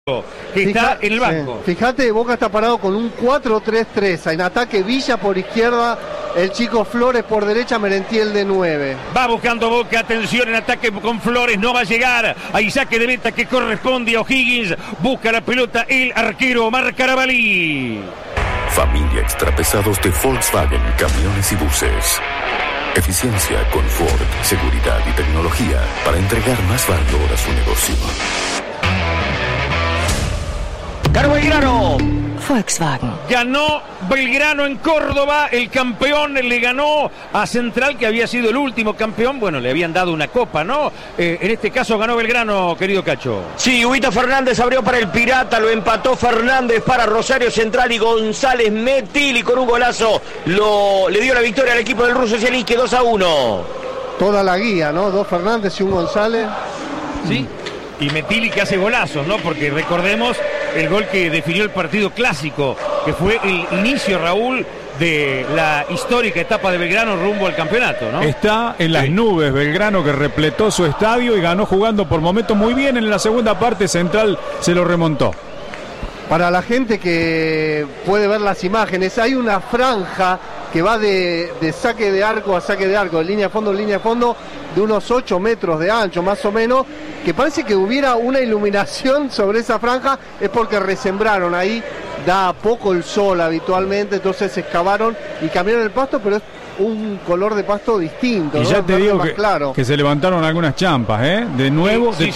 que está en el banco. Fíjate, Boca está parado con un 4-3-3. En ataque Villa por izquierda, el chico Flores por derecha, Merentiel de 9. Va buscando Boca, atención en ataque con Flores, no va a llegar. Hay saque de meta que corresponde a O'Higgins. Busca la pelota el arquero Omar Carabalí. Familia Extrapesados de Volkswagen, camiones y buses. Eficiencia, confort, seguridad y tecnología para entregar más valor a su negocio. Ganó Belgrano. Volkswagen. Ganó Belgrano en Córdoba. El campeón le ganó a Central, que había sido el último campeón. Bueno, le habían dado una copa, ¿no? En este caso ganó Belgrano, querido Cacho. Sí, Huguito Fernández abrió para el Pirata, lo empató Fernández para Rosario Central y González Metilli con un golazo le dio la victoria al equipo del Russo Zielinski 2-1. Toda la guía, ¿no? 2 Fernández y un González. Sí. Y Metilli que hace golazos, ¿no? Porque recordemos el gol que definió el partido clásico, que fue el inicio, Raúl, de la histórica etapa de Belgrano rumbo al campeonato, ¿no? Está en las nubes Belgrano, que repletó su estadio y ganó jugando por momentos muy bien. En la segunda parte Central se lo remontó. Para la gente que puede ver las imágenes, hay una franja que va de saque de arco a saque de arco, de línea a fondo, de unos 8 metros de ancho, más o menos, que parece que hubiera una iluminación sobre esa franja. Es porque resembraron ahí, da poco el sol habitualmente, entonces excavaron y cambiaron el pasto, pero es un color de pasto distinto, y ¿no? ya te digo claro. que se levantaron algunas champas, de nuevo, sí,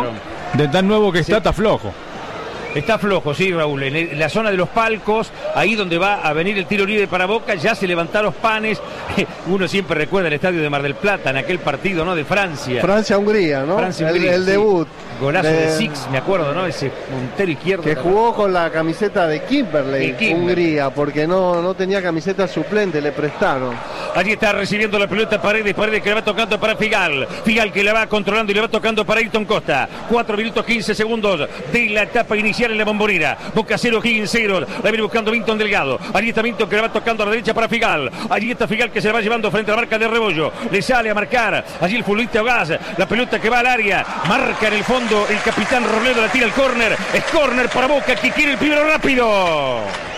de tan nuevo que está flojo. Está flojo, sí, Raúl. En la zona de los palcos, ahí donde va a venir el tiro libre para Boca, ya se levantaron panes. Uno siempre recuerda el estadio de Mar del Plata, en aquel partido, ¿no? De Francia. Francia-Hungría, ¿no? Francia-Hungría, el debut. Golazo de Six, me acuerdo, ¿no? Ese puntero izquierdo. Que jugó con la camiseta de Kimberley, Hungría, porque no tenía camiseta suplente, le prestaron. Allí está recibiendo la pelota Paredes que le va tocando para Figal que la va controlando y le va tocando para Ayrton Costa. 4 minutos 15 segundos de la etapa inicial en la Bombonera. Boca 0, Higgins 0. La viene buscando Vinton Delgado. Allí está Vinton que le va tocando a la derecha para Figal. Allí está Figal que se la va llevando frente a la marca de Rebollo. Le sale a marcar. Allí el futbolista Ogaz. La pelota que va al área. Marca en el fondo el capitán Robledo. La tira al córner. Es córner para Boca que quiere el primero rápido.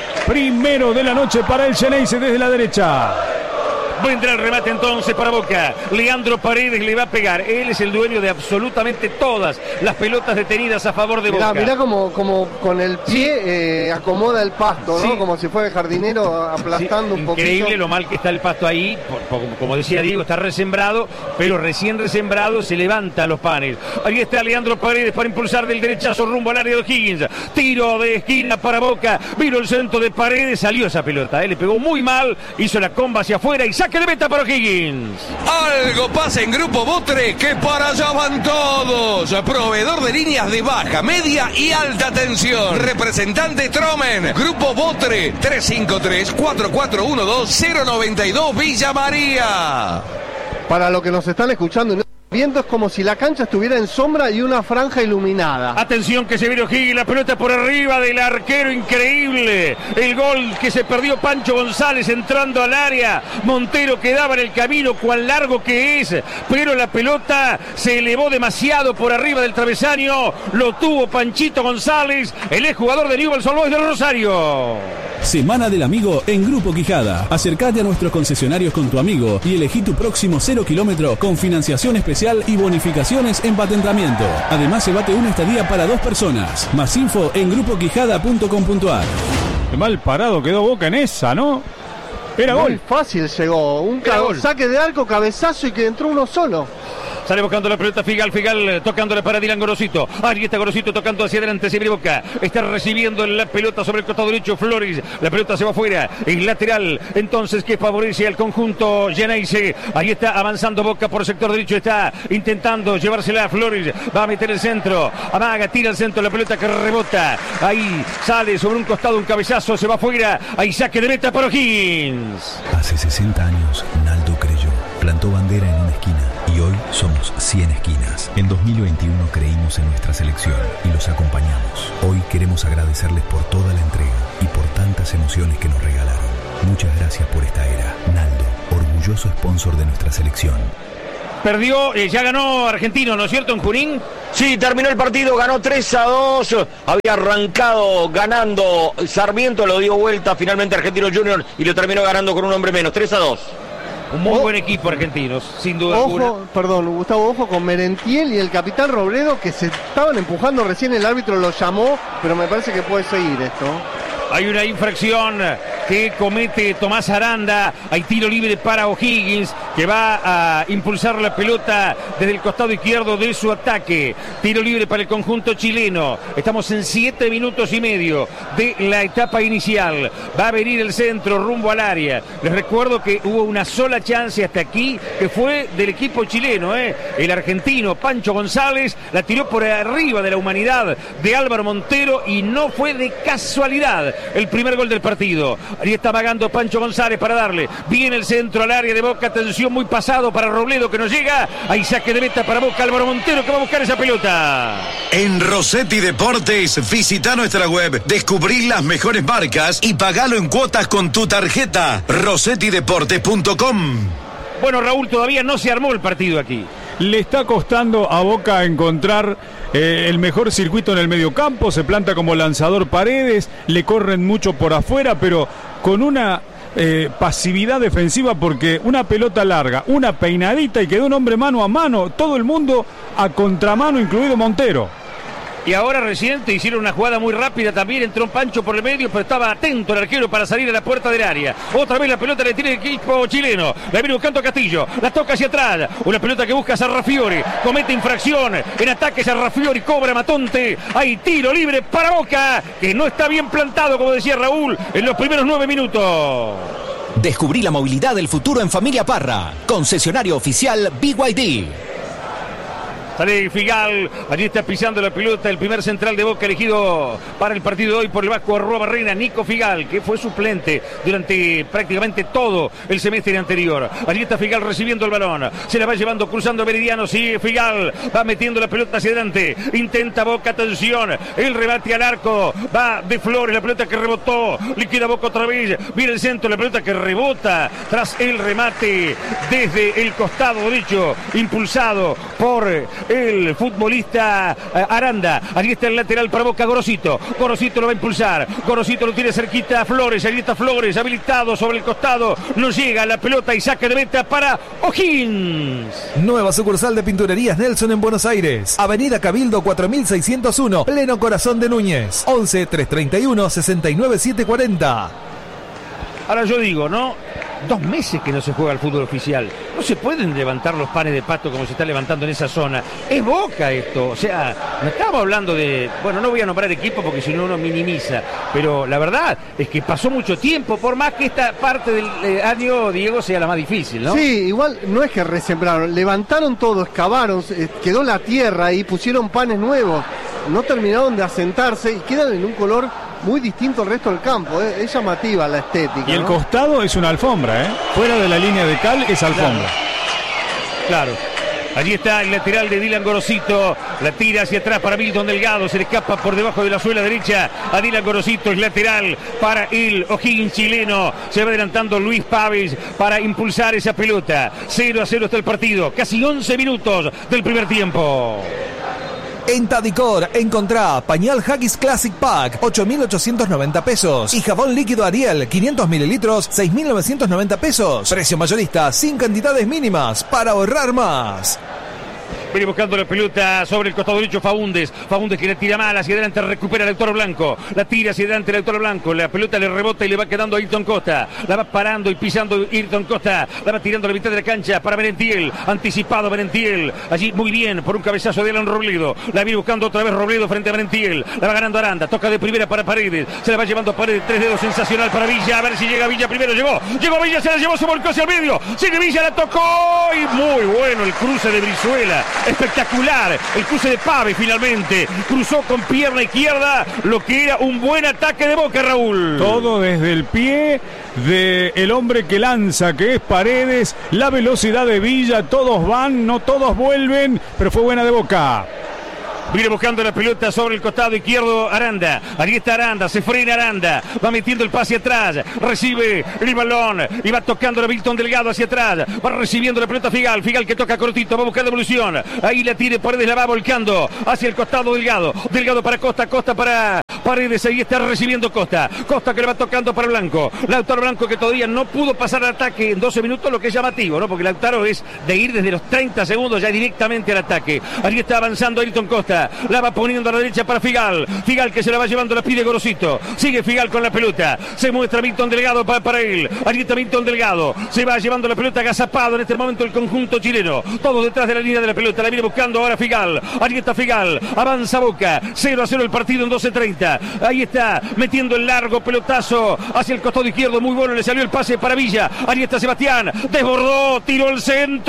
Primero de la noche para el Xeneize desde la derecha. Vendrá el remate entonces para Boca. Leandro Paredes le va a pegar. Él es el dueño de absolutamente todas las pelotas detenidas a favor de Boca. Mirá como con el pie acomoda el pasto, ¿no? Sí. Como si fuera el jardinero aplastando un poquito. Increíble lo mal que está el pasto ahí. Como decía Diego, está resembrado, pero recién resembrado se levanta los panes. Ahí está Leandro Paredes para impulsar del derechazo rumbo al área de O'Higgins. Tiro de esquina para Boca. Vino el centro de Paredes, salió esa pelota. Le pegó muy mal, hizo la comba hacia afuera y saca de meta para O'Higgins. Algo pasa en Grupo Botre, que para allá van todos. Proveedor de líneas de baja, media y alta tensión. Representante Tromen. Grupo Botre, 353-4412-092 Villa María. Para los que nos están escuchando, viendo, es como si la cancha estuviera en sombra y una franja iluminada. Atención que se viene O'Higgins, la pelota por arriba del arquero, increíble. El gol que se perdió Pancho González entrando al área. Montero quedaba en el camino, cuán largo que es, pero la pelota se elevó demasiado por arriba del travesaño. Lo tuvo Panchito González, el exjugador de Newell's Old Boys del Rosario. Semana del Amigo en Grupo Quijada. Acércate a nuestros concesionarios con tu amigo y elegí tu próximo 0 kilómetro con financiación especial y bonificaciones en patentamiento. Además, se bate una estadía para 2 personas. Más info en grupoquijada.com.ar. Qué mal parado quedó Boca en esa, ¿no? Era muy gol. Fácil llegó. Un saque de arco, cabezazo y que entró uno solo. Sale buscando la pelota Figal tocándole para Dylan Gorosito. Ahí está Gorosito tocando hacia adelante, se viene Boca. Está recibiendo la pelota sobre el costado derecho Flores. La pelota se va afuera. El lateral entonces que favorece al conjunto Xeneize. Ahí está avanzando Boca por el sector derecho. Está intentando llevársela a Flores. Va a meter el centro. Amaga, tira el centro. La pelota que rebota. Ahí sale sobre un costado un cabezazo. Se va afuera. Ahí saque de meta para O'Higgins. Hace 60 años Naldo creyó. Plantó bandera en una esquina. Y hoy somos 100 esquinas. En 2021 creímos en nuestra selección y los acompañamos. Hoy queremos agradecerles por toda la entrega y por tantas emociones que nos regalaron. Muchas gracias por esta era. Naldo, orgulloso sponsor de nuestra selección. perdió, ya ganó Argentino, ¿no es cierto, en Junín? Sí, terminó el partido, ganó 3-2, había arrancado ganando Sarmiento, lo dio vuelta finalmente Argentino Junior y lo terminó ganando con un hombre menos, 3-2. Un muy buen equipo Argentinos, sin duda alguna. Perdón, Gustavo, ojo con Merentiel y el capitán Robledo, que se estaban empujando recién, el árbitro lo llamó, pero me parece que puede seguir esto. Hay una infracción que comete Tomás Aranda. Hay tiro libre para O'Higgins, que va a impulsar la pelota desde el costado izquierdo de su ataque. Tiro libre para el conjunto chileno. Estamos en 7 minutos y medio de la etapa inicial. Va a venir el centro rumbo al área. Les recuerdo que hubo una sola chance hasta aquí, que fue del equipo chileno. El argentino Pancho González la tiró por arriba de la humanidad de Álvaro Montero y no fue de casualidad el primer gol del partido. Ahí está vagando Pancho González para darle. Viene el centro al área de Boca. Atención, muy pasado para Robledo, que no llega. Ahí saque de meta para Boca. Álvaro Montero, que va a buscar esa pelota. En Rossetti Deportes, visita nuestra web, descubrí las mejores marcas y pagalo en cuotas con tu tarjeta. RossettiDeportes.com. Bueno, Raúl, todavía no se armó el partido aquí. Le está costando a Boca encontrar el mejor circuito en el mediocampo. Se planta como lanzador Paredes, le corren mucho por afuera, pero con una pasividad defensiva, porque una pelota larga, una peinadita y quedó un hombre mano a mano, todo el mundo a contramano, incluido Montero. Y ahora reciente hicieron una jugada muy rápida también, entró Pancho por el medio, pero estaba atento el arquero para salir a la puerta del área. Otra vez la pelota le tiene el equipo chileno, la viene buscando a Castillo, la toca hacia atrás, una pelota que busca a Sarrafiori, comete infracción, en ataque Sarrafiori, cobra Matonte, hay tiro libre para Boca, que no está bien plantado, como decía Raúl, en los primeros 9 minutos. Descubrí la movilidad del futuro en Familia Parra, concesionario oficial BYD. Sale Figal, allí está pisando la pelota el primer central de Boca elegido para el partido de hoy por el Vasco Arruabarrena, Nico Figal, que fue suplente durante prácticamente todo el semestre anterior. Allí está Figal recibiendo el balón, se la va llevando, cruzando Meridiano, sigue Figal, va metiendo la pelota hacia adelante, intenta Boca, atención, el rebate al arco, va de Flores, la pelota que rebotó, liquida Boca otra vez, viene el centro, la pelota que rebota tras el remate desde el costado derecho, impulsado por el futbolista Aranda. Allí está el lateral para Boca, Gorosito lo va a impulsar, Gorosito lo tiene cerquita a Flores, allí está Flores habilitado sobre el costado, no llega la pelota y saca de meta para O'Higgins. Nueva sucursal de Pinturerías Nelson en Buenos Aires, Avenida Cabildo 4601, pleno corazón de Núñez, 11 331 69 740. Ahora yo digo, ¿no? 2 meses que no se juega el fútbol oficial. No se pueden levantar los panes de pasto como se está levantando en esa zona. Es Boca esto. O sea, no estamos hablando de... Bueno, no voy a nombrar equipo porque si no uno minimiza. Pero la verdad es que pasó mucho tiempo, por más que esta parte del año, Diego, sea la más difícil, ¿no? Sí, igual no es que resembraron. Levantaron todo, excavaron, quedó la tierra y pusieron panes nuevos. No terminaron de asentarse y quedan en un color muy distinto al resto del campo. Es llamativa la estética. Y el ¿no? costado es una alfombra, fuera de la línea de cal es alfombra. Claro. Allí está el lateral de Dylan Gorosito, la tira hacia atrás para Milton Delgado, se le escapa por debajo de la suela derecha a Dylan Gorosito, es lateral para el O'Higgins chileno, se va adelantando Luis Pávez para impulsar esa pelota. 0-0 está el partido, casi 11 minutos del primer tiempo. En Tadicor encontrá pañal Haggis Classic Pack, 8.890 pesos. Y jabón líquido Ariel, 500 mililitros, 6.990 pesos. Precio mayorista, sin cantidades mínimas, para ahorrar más. Viene buscando la pelota sobre el costado derecho Faúndez que la tira mal hacia adelante, recupera el Héctor Blanco, la tira hacia adelante el Héctor Blanco, la pelota le rebota y le va quedando a Ayrton Costa, la va parando y pisando Ayrton Costa, la va tirando a la mitad de la cancha para Merentiel, anticipado Merentiel, allí muy bien por un cabezazo de Alan Robledo, la viene buscando otra vez Robledo frente a Merentiel, la va ganando Aranda, toca de primera para Paredes, se la va llevando a Paredes, 3 dedos, sensacional para Villa, a ver si llega Villa primero, llegó Villa, se la llevó, se volcó hacia el medio, sigue Villa, la tocó y muy bueno el cruce de Brizuela, espectacular, el cruce de Pave finalmente, cruzó con pierna izquierda, lo que era un buen ataque de Boca, Raúl. Todo desde el pie del hombre que lanza, que es Paredes, la velocidad de Villa, todos van, no todos vuelven, pero fue buena de Boca. Viene buscando la pelota sobre el costado izquierdo Aranda. Ahí está Aranda, se frena Aranda. Va metiendo el pase atrás. Recibe el balón y va tocando a Milton Delgado hacia atrás. Va recibiendo la pelota Figal. Figal que toca cortito, va buscando evolución. Ahí la tiene Paredes, la va volcando hacia el costado Delgado. Delgado para Costa, Costa para Paredes. Ahí está recibiendo Costa. Costa que le va tocando para Blanco. Lautaro Blanco que todavía no pudo pasar al ataque en 12 minutos, lo que es llamativo, ¿no? Porque Lautaro es de ir desde los 30 segundos ya directamente al ataque. Ahí está avanzando Ayrton Costa. La va poniendo a la derecha para Figal. Figal que se la va llevando, la pide Gorosito. Sigue Figal con la pelota. Se muestra Milton Delgado para él. Ahí está Milton Delgado. Se va llevando la pelota agazapado en este momento el conjunto chileno. Todos detrás de la línea de la pelota. La viene buscando ahora Figal. Ahí está Figal. Avanza Boca. 0-0 el partido en 12:30. Ahí está metiendo el largo pelotazo hacia el costado izquierdo. Muy bueno. Le salió el pase para Villa. Ahí está Sebastián. Desbordó. Tiró el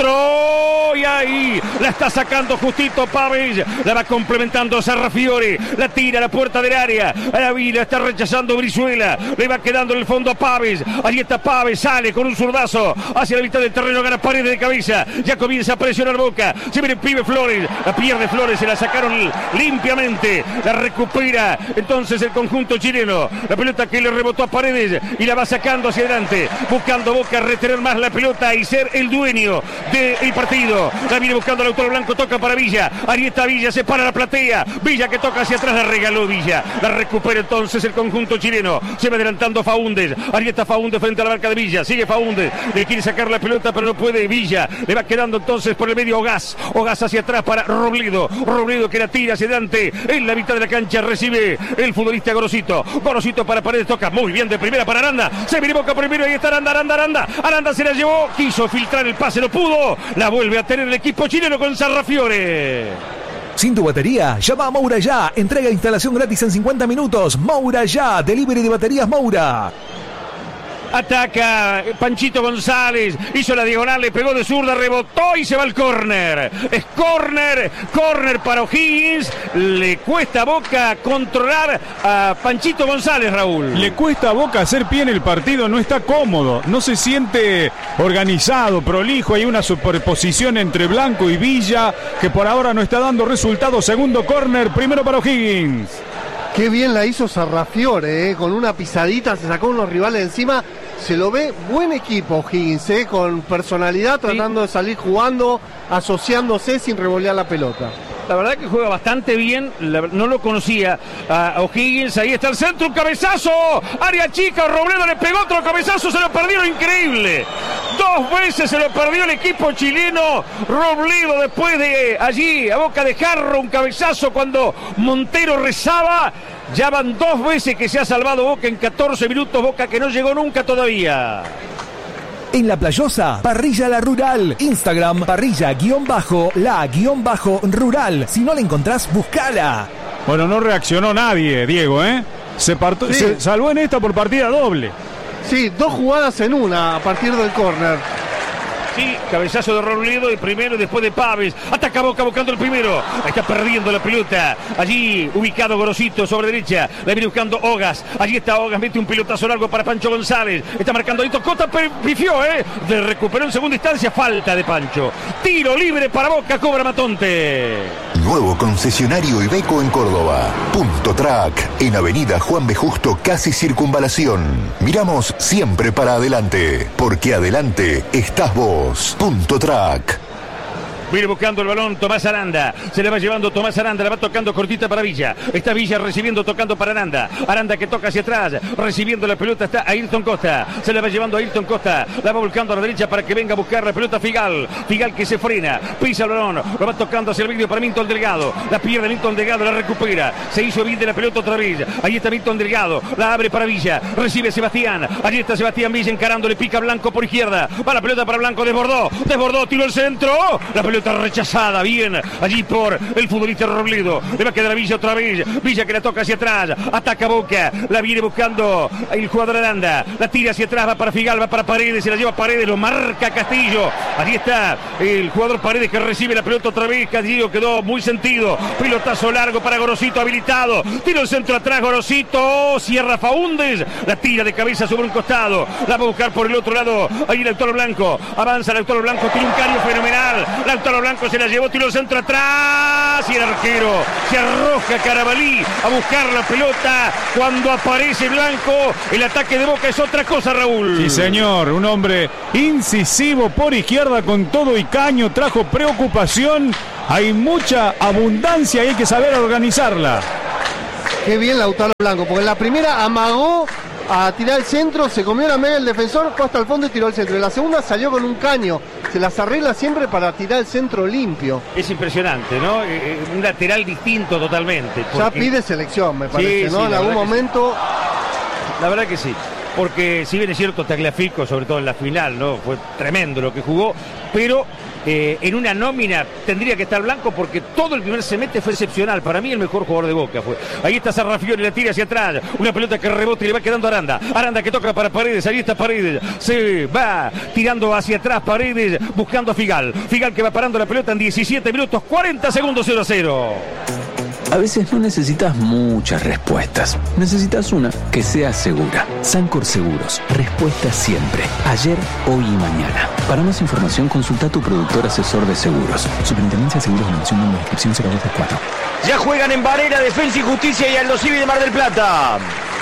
centro. Y ahí la está sacando justito Pavés. La va complementando Sarrafiore. La tira a la puerta del área. A la Villa está rechazando Brizuela. Le va quedando en el fondo a Pavés. Ahí está Pavés. Sale con un zurdazo hacia la mitad del terreno. Gana Paredes de cabeza. Ya comienza a presionar Boca. Se viene el pibe Flores. La pierde Flores. Se la sacaron limpiamente. La recupera entonces el conjunto chileno. La pelota que le rebotó a Paredes y la va sacando hacia adelante. Buscando Boca retener más la pelota y ser el dueño del partido. La viene buscando el autor Blanco. Toca para Villa. Ahí está Villa. Se para la platea. Villa que toca hacia atrás. La regaló Villa. La recupera entonces el conjunto chileno. Se va adelantando Faúndez. Ahí está Faúndez frente a la marca de Villa. Sigue Faúndez. Le quiere sacar la pelota pero no puede Villa. Le va quedando entonces por el medio Ogaz. Ogaz hacia atrás para Robledo. Robledo que la tira hacia adelante. En la mitad de la cancha recibe el futbolista Gorosito. Gorosito para Paredes. Toca muy bien de primera para Aranda. Se viene Boca primero. Ahí está Aranda. Aranda se la llevó. Quiso filtrar el pase. No pudo. La vuelve a tener el equipo chileno con Sarrafiore. Sin tu batería, llama a Moura Ya. Entrega e instalación gratis en 50 minutos. Moura Ya. Delivery de baterías Moura. Ataca Panchito González, hizo la diagonal, le pegó de zurda, rebotó y se va al córner. Es córner para O'Higgins. Le cuesta a Boca controlar a Panchito González, Raúl. Le cuesta a Boca hacer pie en el partido, no está cómodo, no se siente organizado, prolijo. Hay una superposición entre Blanco y Villa que por ahora no está dando resultados. Segundo córner, primero para O'Higgins. Qué bien la hizo Sarrafiore, con una pisadita, se sacó unos rivales encima. Se lo ve buen equipo O'Higgins, con personalidad, tratando de salir jugando, asociándose sin revolear la pelota. La verdad que juega bastante bien, no lo conocía a O'Higgins. Ahí está el centro, un cabezazo, área chica, Robledo le pegó otro cabezazo, se lo perdieron, increíble. 2 veces se lo perdió el equipo chileno. Robledo después de allí, a boca de jarro, un cabezazo cuando Montero rezaba. Ya van 2 veces que se ha salvado Boca en 14 minutos, Boca que no llegó nunca todavía. En La Playosa, Parrilla La Rural. Instagram, parrilla-la-rural. Si no la encontrás, buscala. Bueno, no reaccionó nadie, Diego, Se salvó en esta por partida doble. Sí, 2 jugadas en una a partir del córner. Sí, cabezazo de Robledo, el primero y después de Pavés. Ataca Boca buscando el primero. Está perdiendo la pelota. Allí ubicado Gorosito sobre derecha. La viene buscando Ogaz. Allí está Ogaz, mete un pelotazo largo para Pancho González. Está marcando Ayrton Costa, pifió, De recuperó en segunda instancia. Falta de Pancho. Tiro libre para Boca, cobra Matonte. Nuevo concesionario Iveco en Córdoba. Punto Track, en Avenida Juan B. Justo, casi Circunvalación. Miramos siempre para adelante, porque adelante estás vos. Punto Track. Viene buscando el balón Tomás Aranda. Se le va llevando Tomás Aranda. La va tocando cortita para Villa. Está Villa recibiendo, tocando para Aranda. Aranda que toca hacia atrás. Recibiendo la pelota está Ayrton Costa. Se la va llevando a Ayrton Costa. La va volcando a la derecha para que venga a buscar la pelota Figal. Figal que se frena. Pisa el balón. Lo va tocando hacia el medio para Milton Delgado. La pierde Milton Delgado. La recupera. Se hizo bien de la pelota otra vez. Ahí está Milton Delgado. La abre para Villa. Recibe Sebastián. Allí está Sebastián Villa encarando. Le pica Blanco por izquierda. Va la pelota para Blanco. Desbordó. Tiró el centro. La pelota rechazada, bien, allí por el futbolista Robledo. Le va a quedar a Villa otra vez. Villa que la toca hacia atrás. Ataca Boca. La viene buscando el jugador Aranda. La tira hacia atrás, va para Figal, va para Paredes. Se la lleva Paredes, lo marca Castillo. Allí está el jugador Paredes que recibe la pelota otra vez. Castillo quedó muy sentido. Pelotazo largo para Gorosito, habilitado. Tiro el centro atrás, Gorosito. Cierra Faúndez. La tira de cabeza sobre un costado. La va a buscar por el otro lado. Ahí Lautaro Blanco. Avanza Lautaro Blanco. Tiene un cario fenomenal. Lautaro palo blanco, se la llevó, tiró el centro atrás y el arquero se arroja Carabalí a buscar la pelota. Cuando aparece Blanco, el ataque de Boca es otra cosa, Raúl. Sí, señor, un hombre incisivo por izquierda con todo y caño, trajo preocupación. Hay mucha abundancia y hay que saber organizarla. Qué bien Lautaro Blanco, porque en la primera amagó a tirar el centro, se comió la media el defensor, fue hasta el fondo y tiró el centro. En la segunda salió con un caño, se las arregla siempre para tirar el centro limpio. Es impresionante, ¿no? Un lateral distinto totalmente. Ya pide selección, me parece, ¿no? En algún momento... La verdad que sí, porque si bien es cierto Tagliafico, sobre todo en la final, ¿no? Fue tremendo lo que jugó, pero en una nómina tendría que estar Blanco porque todo el primer semestre fue excepcional. Para mí el mejor jugador de Boca fue. Ahí está Sarrafiori, la tira hacia atrás, una pelota que rebota y le va quedando a Aranda. Aranda que toca para Paredes, ahí está Paredes, se va tirando hacia atrás Paredes, buscando a Figal. Figal que va parando la pelota en 17 minutos, 40 segundos, 0-0. A veces no necesitas muchas respuestas. Necesitas una que sea segura. Sancor Seguros. Respuesta siempre. Ayer, hoy y mañana. Para más información, consulta a tu productor asesor de seguros. Superintendencia de Seguros de la Nación, número de inscripción 0224. Ya juegan en Varela, Defensa y Justicia y Aldo Civi de Mar del Plata.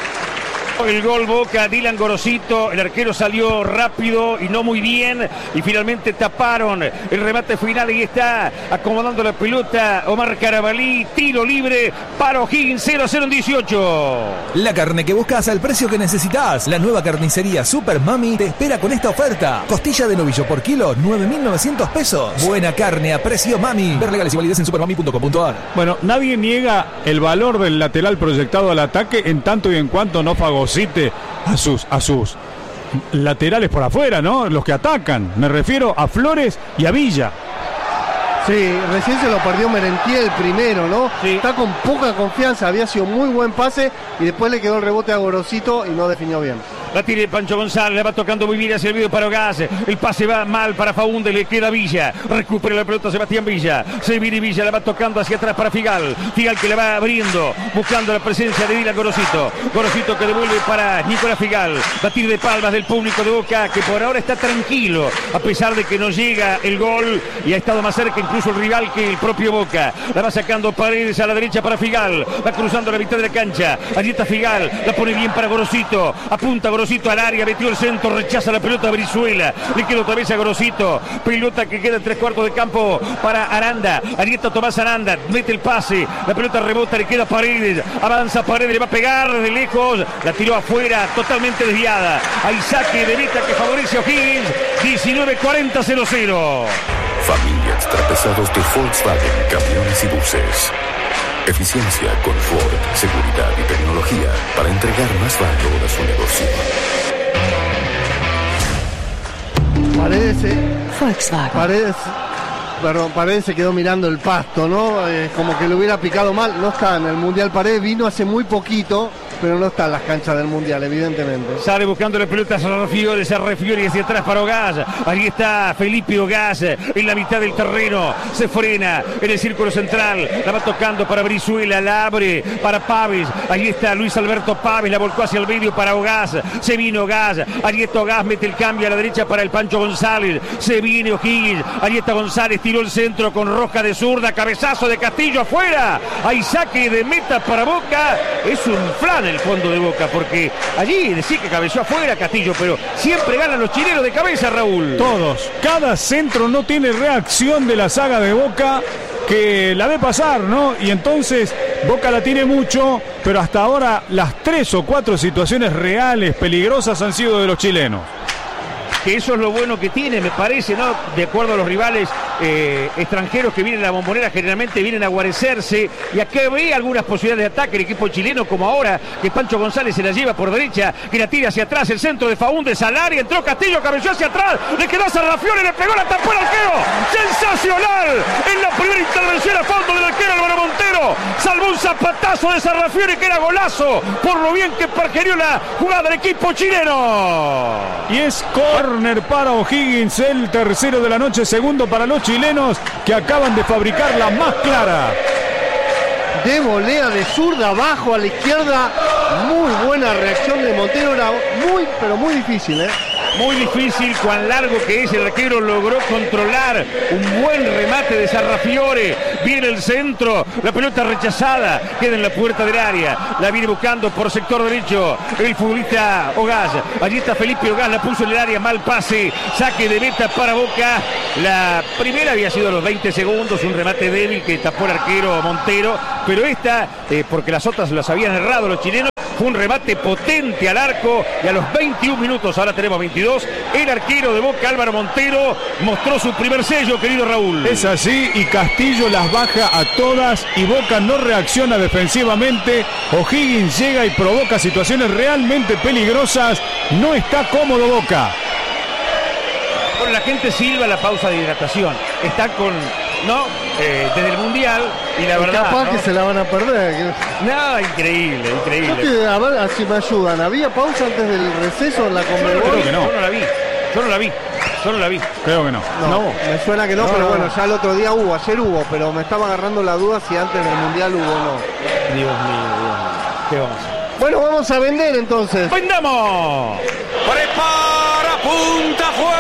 El gol Boca, Dylan Gorosito, el arquero salió rápido y no muy bien y finalmente taparon el remate final y está acomodando la pelota Omar Carabalí, tiro libre para O'Higgins, 0-0 en 18. La carne que buscas al precio que necesitas. La nueva carnicería Super Mami te espera con esta oferta. Costilla de novillo por kilo, 9.900 pesos. Buena carne a precio Mami. Ver legales y validez en supermami.com.ar. Bueno, nadie niega el valor del lateral proyectado al ataque en tanto y en cuanto no fagocite a sus laterales por afuera, ¿no? Los que atacan. Me refiero a Flores y a Villa. Sí, recién se lo perdió Merentiel primero, ¿no? Sí. Está con poca confianza, había sido muy buen pase y después le quedó el rebote a Gorosito y no definió bien. La tiene Pancho González, la va tocando muy bien hacia el medio para Ogaz. El pase va mal para Faúndez, le queda Villa. Recupera la pelota Sebastián Villa. Se viene Villa, la va tocando hacia atrás para Figal. Figal que la va abriendo, buscando la presencia de Dylan Gorosito. Gorosito que devuelve para Nicolás Figal. Batir de palmas del público de Boca, que por ahora está tranquilo, a pesar de que no llega el gol y ha estado más cerca incluso el rival que el propio Boca. La va sacando Paredes a la derecha para Figal. Va cruzando la mitad de la cancha. Allí está Figal, la pone bien para Gorosito. Apunta Gorosito al área, metió el centro, rechaza la pelota a Brizuela, le queda otra vez a Gorosito, pelota que queda en 3/4 de campo para Aranda, ahí está Tomás Aranda, mete el pase, la pelota rebota, le queda Paredes, avanza Paredes, le va a pegar de lejos, la tiró afuera, totalmente desviada, hay saque de meta que favorece a O'Higgins, 19-40-0-0. Familia Extrapesados de Volkswagen, camiones y buses. Eficiencia, confort, seguridad y tecnología para entregar más valor a su negocio. Paredes se quedó mirando el pasto, ¿no? Como que le hubiera picado mal. No está en el Mundial Paredes, vino hace muy poquito, pero no está en las canchas del Mundial, evidentemente. Sale buscando la pelota Sarrafiori hacia atrás para Ogaz. Ahí está Felipe Ogaz en la mitad del terreno. Se frena en el círculo central. La va tocando para Brizuela, la abre para Paves. Ahí está Luis Alberto Paves, la volcó hacia el medio para Ogaz. Se vino Ogaz. Ahí está Ogaz, mete el cambio a la derecha para el Pancho González. Se viene O'Higgins. Ahí está González, tiró el centro con Roja de zurda. Cabezazo de Castillo afuera. Hay saque de meta para Boca. Es un flan el fondo de Boca, porque allí decía que cabeceó afuera Castillo, pero siempre ganan los chilenos de cabeza, Raúl. Todos, cada centro no tiene reacción de la saga de Boca, que la ve pasar, ¿no? Y entonces Boca la tiene mucho, pero hasta ahora las 3 o 4 situaciones reales, peligrosas, han sido de los chilenos. Que eso es lo bueno que tiene, me parece, ¿no? De acuerdo a los rivales extranjeros que vienen a la Bombonera, generalmente vienen a guarecerse, y acá ve algunas posibilidades de ataque el equipo chileno, como ahora que Pancho González se la lleva por derecha, que la tira hacia atrás, el centro de Faúndez al área, entró Castillo, cabeció hacia atrás, le quedó a Sarrafiori, le pegó, la tapó el arquero, sensacional, en la primera intervención a fondo del arquero Álvaro Montero, salvó un zapatazo de Sarrafiori que era golazo, por lo bien que pergerió la jugada del equipo chileno. Y es córner para O'Higgins, el tercero de la noche, segundo para los chilenos que acaban de fabricar la más clara. De volea de zurda abajo a la izquierda, muy buena reacción de Montero, era muy, pero muy difícil, Muy difícil, cuán largo que es, el arquero logró controlar un buen remate de Sarrafiore. Viene el centro, la pelota rechazada, queda en la puerta del área. La viene buscando por sector derecho el futbolista Ogaz. Allí está Felipe Ogaz, la puso en el área, mal pase, saque de meta para Boca. La primera había sido a los 20 segundos, un remate débil que tapó el arquero Montero, pero esta, porque las otras las habían errado los chilenos, fue un remate potente al arco y a los 21 minutos, ahora tenemos 22, el arquero de Boca, Álvaro Montero, mostró su primer sello, querido Raúl. Es así, y Castillo las baja a todas y Boca no reacciona defensivamente. O'Higgins llega y provoca situaciones realmente peligrosas. No está cómodo Boca. Bueno, la gente silba la pausa de hidratación. Está con... ¿no? Desde el Mundial y la verdad, capaz, ¿no?, que se la van a perder. No, increíble. A ver, así me ayudan. ¿Había pausa antes del receso en la Conmebol? Creo que no. Yo no la vi. Creo que no. No, me suena que no, pero bueno, ya el otro día ayer hubo, pero me estaba agarrando la duda si antes del Mundial hubo o no. Dios mío. ¿Qué vamos a hacer? Bueno, vamos a vender entonces. ¡Vendamos! Prepara, punta, fue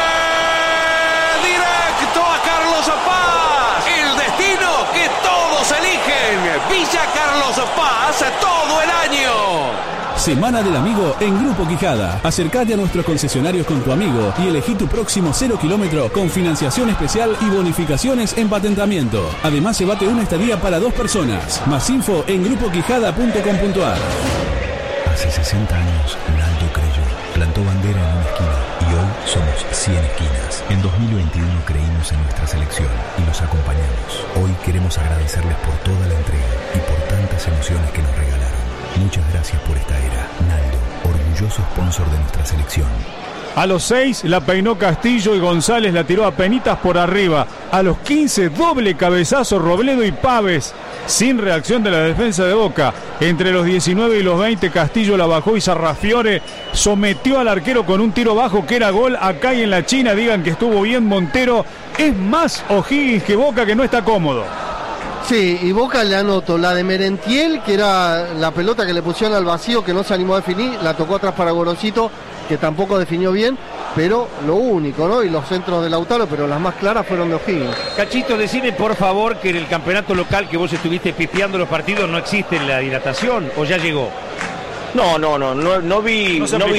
directo a Carlos Paz. El destino que todos eligen. Villa Carlos Paz todo el año. Semana del Amigo en Grupo Quijada. Acércate a nuestros concesionarios con tu amigo y elegí tu próximo 0 kilómetro con financiación especial y bonificaciones en patentamiento. Además, llévate una estadía para 2 personas. Más info en grupoquijada.com.ar. Hace 60 años, Naldo creyó, plantó bandera en una esquina y hoy somos 100 esquinas. En 2021 creímos en nuestra selección y los acompañamos. Hoy queremos agradecerles por toda la entrega y por tantas emociones que nos regalaron. Muchas gracias por esta era. Naldo, orgulloso sponsor de nuestra selección. A los 6 la peinó Castillo y González la tiró a penitas por arriba. A los 15 doble cabezazo Robledo y Paves. Sin reacción de la defensa de Boca. Entre los 19 y los 20 Castillo la bajó y Sarrafiore sometió al arquero con un tiro bajo que era gol. Acá y en la China digan que estuvo bien Montero. Es más O'Higgins que Boca, que no está cómodo. Sí, y Boca le anotó la de Merentiel, que era la pelota que le pusieron al vacío, que no se animó a definir, la tocó atrás para Gorosito, que tampoco definió bien, pero lo único, ¿no? Y los centros de Lautaro, pero las más claras fueron de O'Higgins. Cachito, decime por favor que en el campeonato local que vos estuviste pipiando los partidos no existe la dilatación, ¿o ya llegó? No vi,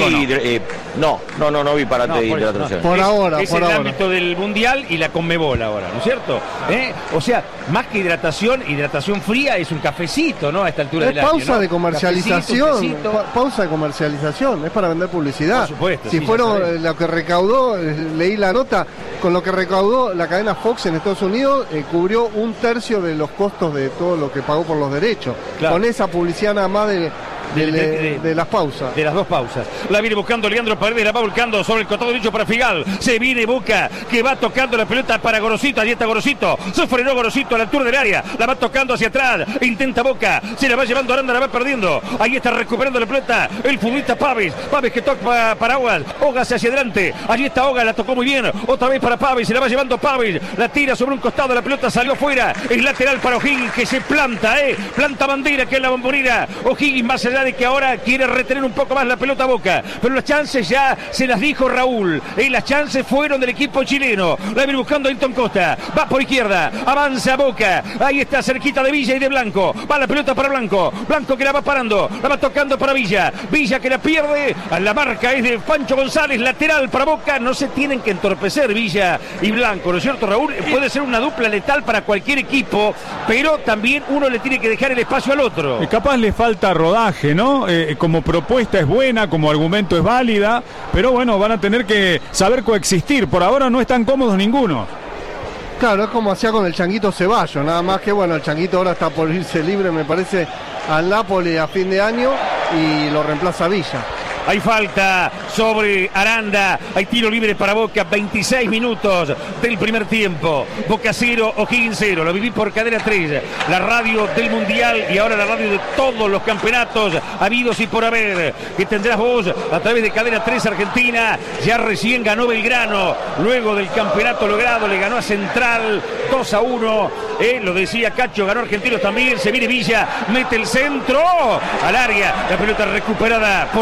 no vi parate de hidratación. Por ahora. Es el ámbito del Mundial y la Conmebol ahora, ¿no es cierto? O sea, más que hidratación fría es un cafecito, ¿no? A esta altura del año. Pausa, ¿no?, de comercialización. Pausa de comercialización, es para vender publicidad. Por supuesto. Si fueron lo que recaudó, leí la nota, con lo que recaudó la cadena Fox en Estados Unidos, cubrió 1/3 de los costos de todo lo que pagó por los derechos. Claro. Con esa publicidad nada más de las pausas. De las 2 pausas. La viene buscando Leandro Paredes, la va volcando sobre el costado derecho para Figal. Se viene Boca, que va tocando la pelota para Gorosito. Allí está Gorosito. Se frenó Gorosito a la altura del área. La va tocando hacia atrás. Intenta Boca. Se la va llevando Aranda, la va perdiendo. Ahí está recuperando la pelota el futbolista Paves. Paves que toca para Ogaz. Ogaz hacia adelante. Allí está Ogaz, la tocó muy bien. Otra vez para Paves. Se la va llevando Paves. La tira sobre un costado. La pelota salió fuera. El lateral para O'Higgins, que se planta, planta bandera, que es la Bombonera. O'Higgins, más allá de que ahora quiere retener un poco más la pelota Boca, pero las chances ya se las dijo Raúl, las chances fueron del equipo chileno. La viene buscando Ailton Costa, va por izquierda, avanza Boca, ahí está cerquita de Villa y de Blanco, va la pelota para Blanco que la va parando, la va tocando para Villa que la pierde, la marca es de Pancho González, lateral para Boca. No se tienen que entorpecer Villa y Blanco, ¿no es cierto, Raúl? Puede ser una dupla letal para cualquier equipo, pero también uno le tiene que dejar el espacio al otro. Capaz le falta rodaje, ¿no? Como propuesta es buena, como argumento es válida, pero bueno, van a tener que saber coexistir. Por ahora no están cómodos ninguno. Claro, es como hacía con el Changuito Ceballos, nada más que bueno, el Changuito ahora está por irse libre, me parece, al Napoli a fin de año y lo reemplaza Villa. Hay falta sobre Aranda, hay tiro libre para Boca, 26 minutos del primer tiempo. Boca 0, O'Higgins 0, lo viví por Cadena 3, la radio del Mundial y ahora la radio de todos los campeonatos habidos y por haber, que tendrás vos a través de Cadena 3 Argentina. Ya recién ganó Belgrano, luego del campeonato logrado, le ganó a Central 2-1, lo decía Cacho, ganó Argentinos también. Se viene Villa, mete el centro al área, la pelota recuperada por Ogaz.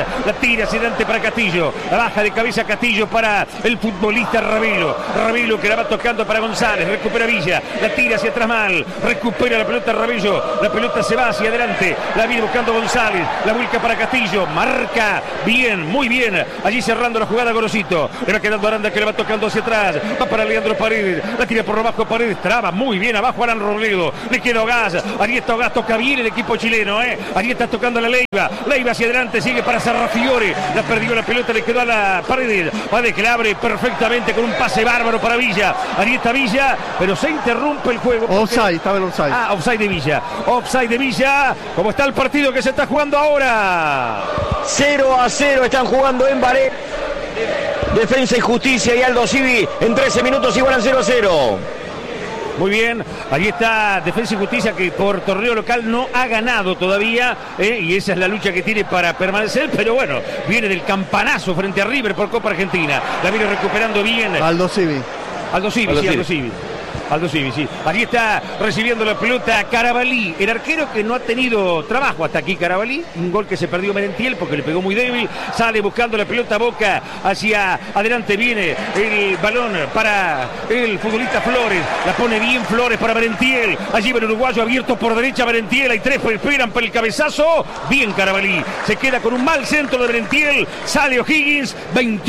La tira hacia adelante para Castillo. La baja de cabeza Castillo para el futbolista Ravelo. Ravelo que la va tocando para González. Recupera Villa. La tira hacia atrás mal. Recupera la pelota Ravelo. La pelota se va hacia adelante. La viene buscando González. La vuelca para Castillo. Marca bien, muy bien. Allí cerrando la jugada Gorosito. Le va quedando Aranda que le va tocando hacia atrás. Va para Leandro Paredes. La tira por abajo Paredes. Traba muy bien abajo Alan Robledo. Le queda Ogaz. Arieta Ogaz toca bien el equipo chileno. Allí está tocando la Leiva. Leiva hacia adelante. Sigue para Sarrafiore. La perdió la pelota. Le quedó a la Paredes. Paredes que la abre perfectamente con un pase bárbaro para Villa. Arieta Villa. Pero se interrumpe el juego. Offside. Estaba en offside. Offside de Villa. Offside de Villa. ¿Cómo está el partido que se está jugando ahora? 0-0 están jugando en Varela. Defensa y Justicia y Aldo Civi en 13 minutos igualan 0-0. Muy bien, ahí está Defensa y Justicia que por torneo local no ha ganado todavía y esa es la lucha que tiene para permanecer, pero bueno, viene del campanazo frente a River por Copa Argentina, la viene recuperando bien. Aldo Civi. Aldo Civi. Sí. Allí está recibiendo la pelota Carabalí, el arquero que no ha tenido trabajo hasta aquí Carabalí, un gol que se perdió Merentiel porque le pegó muy débil, sale buscando la pelota Boca, hacia adelante viene el balón para el futbolista Flores, la pone bien Flores para Merentiel, allí va el uruguayo abierto por derecha Merentiel, hay tres que esperan para el cabezazo, bien Carabalí, se queda con un mal centro de Merentiel, sale O'Higgins,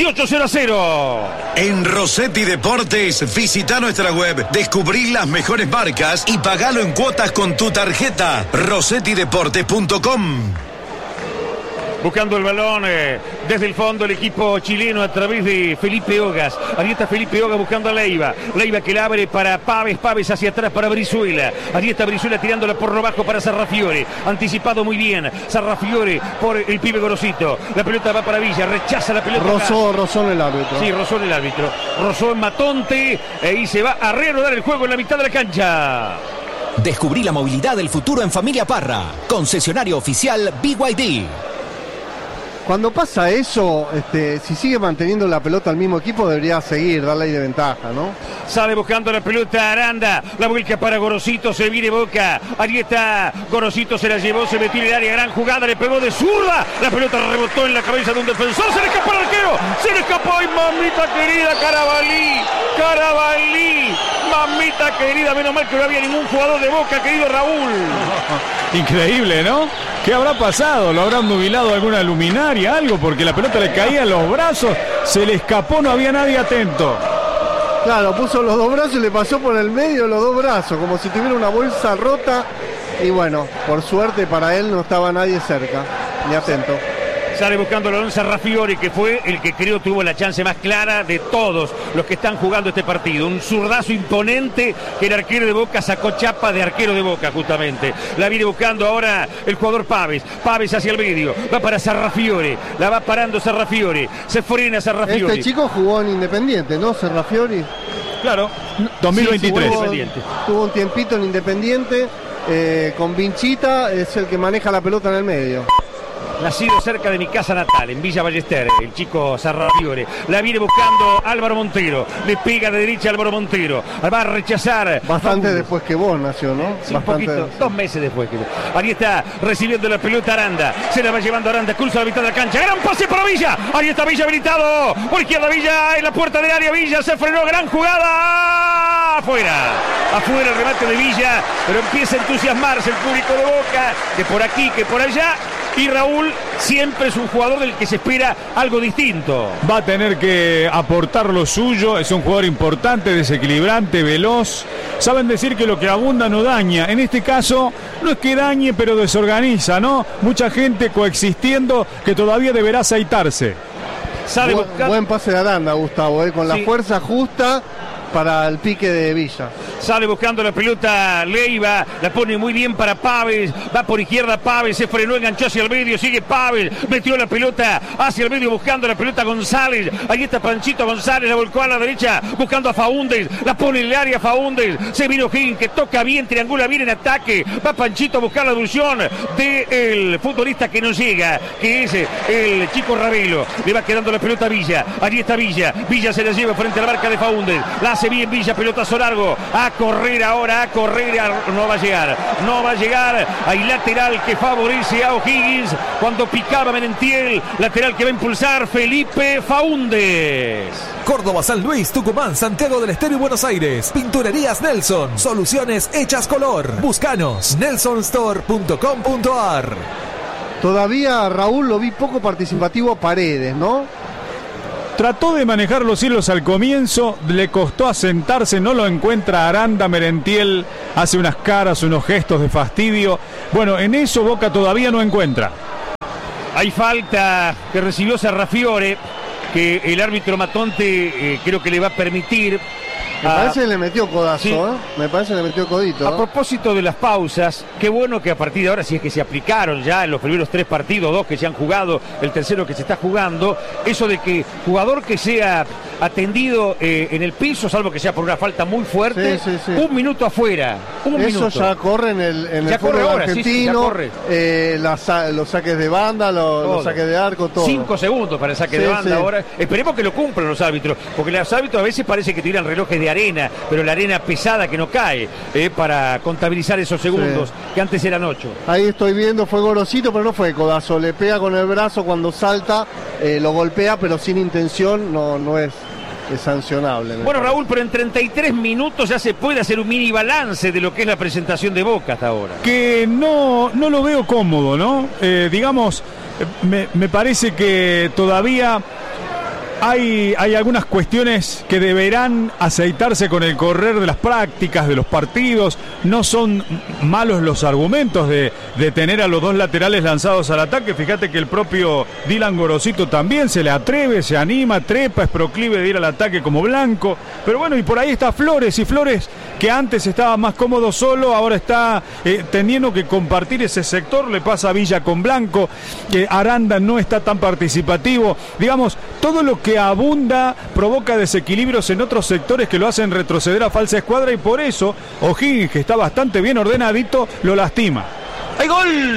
28-0. En Rossetti Deportes, visita nuestra web, descubrí las mejores marcas y pagalo en cuotas con tu tarjeta. rossettideportes.com. Buscando el balón desde el fondo el equipo chileno a través de Felipe Ogas. Ahí está Felipe Ogas buscando a Leiva. Leiva que la abre para Paves. Paves hacia atrás para Brizuela. Ahí está Brizuela tirándola por lo bajo para Sarrafiore. Anticipado muy bien. Sarrafiore por el pibe Gorosito. La pelota va para Villa. Rechaza la pelota. Rozó en el árbitro. Sí, rozó en el árbitro. Rozó en Matonte. Y se va a reanudar el juego en la mitad de la cancha. Descubrí la movilidad del futuro en Familia Parra. Concesionario oficial BYD. Cuando pasa eso, si sigue manteniendo la pelota al mismo equipo, debería seguir, darle ahí de ventaja, ¿no? Sale buscando la pelota Aranda, la vuelca para Gorosito, se viene Boca, ahí está, Gorosito se la llevó, se metió en el área, gran jugada, le pegó de zurda, la pelota rebotó en la cabeza de un defensor, se le escapó al arquero, se le escapó, ¡ay, mamita querida, Carabalí, mamita querida, menos mal que no había ningún jugador de Boca, querido Raúl. Increíble, ¿no? ¿Qué habrá pasado? ¿Lo habrán nubilado alguna luminaria, algo? Porque la pelota le caía en los brazos, se le escapó, no había nadie atento. Claro, puso los dos brazos y le pasó por el medio de los dos brazos, como si tuviera una bolsa rota. Y bueno, por suerte para él no estaba nadie cerca, ni atento. Sale buscando a Sarrafiore, que fue el que creo tuvo la chance más clara de todos los que están jugando este partido. Un zurdazo imponente que el arquero de Boca sacó chapa de arquero de Boca, justamente. La viene buscando ahora el jugador Paves. Paves hacia el medio. Va para Sarrafiore. La va parando Sarrafiore. Se frena Sarrafiore. Este chico jugó en Independiente, ¿no? Sarrafiore. Claro, 2023. Sí, tuvo un tiempito en Independiente. Con Vinchita es el que maneja la pelota en el medio. Nacido cerca de mi casa natal, en Villa Ballester, el chico Sarrafiore. La viene buscando Álvaro Montero. Le pega de derecha a Álvaro Montero. Va a rechazar. Bastante después que vos nació, ¿no? Sí, un poquito, 2 meses después. Ahí está recibiendo la pelota Aranda. Se la va llevando Aranda, cruza la mitad de la cancha. Gran pase para Villa. Ahí está Villa habilitado. Por izquierda Villa en la puerta del área. Villa se frenó. Gran jugada. Afuera el remate de Villa. Pero empieza a entusiasmarse el público de Boca. Que por aquí, que por allá. Y Raúl siempre es un jugador del que se espera algo distinto. Va a tener que aportar lo suyo, es un jugador importante, desequilibrante, veloz. Saben decir que lo que abunda no daña. En este caso, no es que dañe, pero desorganiza, ¿no? Mucha gente coexistiendo que todavía deberá aceitarse. Buen pase de Aranda, Gustavo, con la fuerza justa para el pique de Villa. Sale buscando la pelota Leiva, la pone muy bien para Paves, va por izquierda Paves, se frenó, enganchó hacia el medio, sigue Paves, metió la pelota hacia el medio buscando la pelota González, ahí está Panchito González, la volcó a la derecha buscando a Faúndez, la pone en el área Faúndez, se vino Higgins que toca bien, triangula bien en ataque, va Panchito a buscar la ilusión del futbolista que no llega, que es el chico Ravelo, le va quedando la pelota a Villa, ahí está Villa se la lleva frente a la marca de Faúndez, la hace bien Villa, pelotazo largo, a correr ahora, no va a llegar, hay lateral que favorece a O'Higgins, cuando picaba Merentiel, lateral que va a impulsar Felipe Faúndez. Córdoba, San Luis, Tucumán, Santiago del Estero y Buenos Aires. Pinturerías Nelson. Soluciones hechas color. Búscanos. nelsonstore.com.ar. Todavía, Raúl, lo vi poco participativo a Paredes, ¿no? Trató de manejar los hilos al comienzo, le costó asentarse, no lo encuentra Aranda. Merentiel hace unas caras, unos gestos de fastidio. Bueno, en eso Boca todavía no encuentra. Hay falta que recibió Sarrafiore, que el árbitro Matonte creo que le va a permitir. Me parece que le metió codazo, sí. Me parece que le metió codito. A propósito de las pausas, qué bueno que a partir de ahora, si es que se aplicaron ya en los primeros 3 partidos, 2 que se han jugado, el tercero que se está jugando, eso de que jugador que sea atendido en el piso, salvo que sea por una falta muy fuerte, sí. 1 minuto afuera. Eso ya corre en el fútbol ahora, argentino, sí, los saques de banda, los saques de arco, todo. 5 segundos para el saque de banda ahora. Esperemos que lo cumplan los árbitros, porque los árbitros a veces parece que tiran relojes de arena, pero la arena pesada que no cae, para contabilizar esos segundos, que antes eran 8. Ahí estoy viendo, fue Gorosito, pero no fue codazo, le pega con el brazo cuando salta, lo golpea, pero sin intención, no es sancionable. Bueno, Raúl, pero en 33 minutos ya se puede hacer un mini balance de lo que es la presentación de Boca hasta ahora. Que no lo veo cómodo, ¿no? Digamos, me parece que todavía hay algunas cuestiones que deberán aceitarse con el correr de las prácticas, de los partidos. No son malos los argumentos de tener a los 2 laterales lanzados al ataque. Fíjate que el propio Dylan Gorosito también se le atreve, se anima, trepa, es proclive de ir al ataque como Blanco. Pero bueno, y por ahí está Flores, y Flores, que antes estaba más cómodo solo, ahora está teniendo que compartir ese sector. Le pasa a Villa con Blanco, Aranda no está tan participativo. Digamos, todo lo que abunda provoca desequilibrios en otros sectores que lo hacen retroceder a falsa escuadra, y por eso O'Higgins, que está bastante bien ordenadito, lo lastima. ¡Hay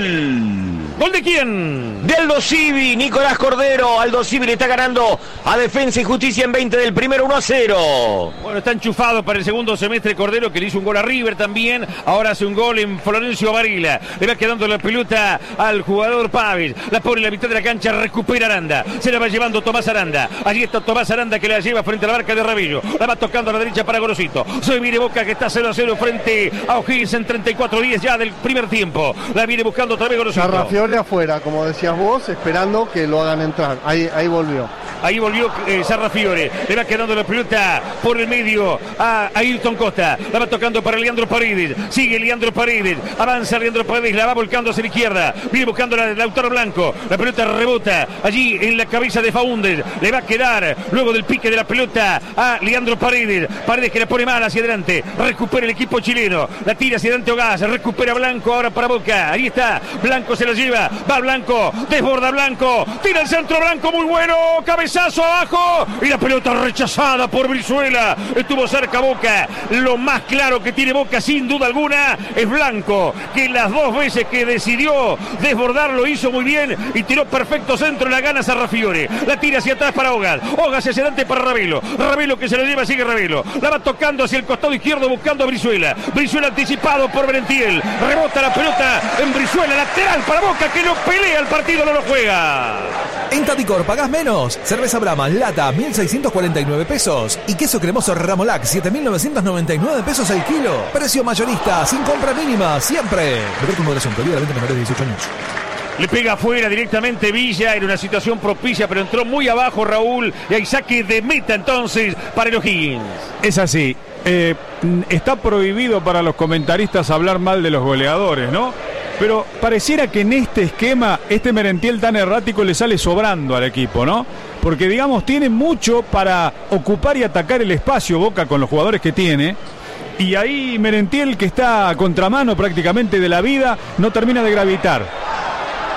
gol! ¿Gol de quién? De Aldo Civi, Nicolás Cordero. Aldo Civi le está ganando a Defensa y Justicia en 20 del primero, 1-0. Bueno, está enchufado para el segundo semestre Cordero, que le hizo un gol a River también. Ahora hace un gol en Florencio Varela. Le va quedando la pelota al jugador Pávez. La pone en la mitad de la cancha, recupera Aranda. Se la va llevando Tomás Aranda. Allí está Tomás Aranda, que la lleva frente a la barca de Rabillo. La va tocando a la derecha para Gorosito. Se viene Boca, que está 0-0 frente a O'Higgins en 34-10 ya del primer tiempo. La viene buscando otra vez Gorosito. Sarrafiore afuera, como decías vos, esperando que lo hagan entrar. Ahí volvió. Ahí volvió Sarrafiore. Le va quedando la pelota por el medio a Ayrton Costa. La va tocando para Leandro Paredes. Sigue Leandro Paredes. Avanza Leandro Paredes. La va volcando hacia la izquierda. Viene buscando a Lautaro Blanco. La pelota rebota allí en la cabeza de Faúndez. Le va a quedar luego del pique de la pelota a Leandro Paredes. Paredes que la pone mal hacia adelante. Recupera el equipo chileno. La tira hacia adelante Ogaz. Recupera Blanco ahora para Boca. Ahí está. Blanco se la lleva. Va Blanco. Desborda Blanco. Tira el centro Blanco. Muy bueno. Cabezazo abajo. Y la pelota rechazada por Brizuela. Estuvo cerca Boca. Lo más claro que tiene Boca, sin duda alguna, es Blanco, que las 2 veces que decidió desbordar lo hizo muy bien y tiró perfecto centro. La gana Sarrafiore. La tira hacia atrás para Ogaz. Ogaz hacia adelante para Ravelo. Ravelo que se lo lleva, sigue Ravelo. La va tocando hacia el costado izquierdo buscando a Brizuela. Brizuela anticipado por Merentiel. Rebota la pelota en Brizuela. Lateral para Boca, que no pelea el partido, no lo juega. En Tadicor pagás menos. Cerveza Brahma lata 1.649 pesos y queso cremoso Ramolac 7.999 pesos el kilo. Precio mayorista sin compra mínima siempre. Beber con moderación, prohibida la venta menores de 18 años. Le pega afuera directamente Villa en una situación propicia, pero entró muy abajo Raúl y hay saque de meta entonces para el O'Higgins. Es así. Está prohibido para los comentaristas hablar mal de los goleadores, ¿no? Pero pareciera que en este esquema, este Merentiel tan errático le sale sobrando al equipo, ¿no? Porque, digamos, tiene mucho para ocupar y atacar el espacio Boca con los jugadores que tiene. Y ahí Merentiel, que está a contramano prácticamente de la vida, no termina de gravitar.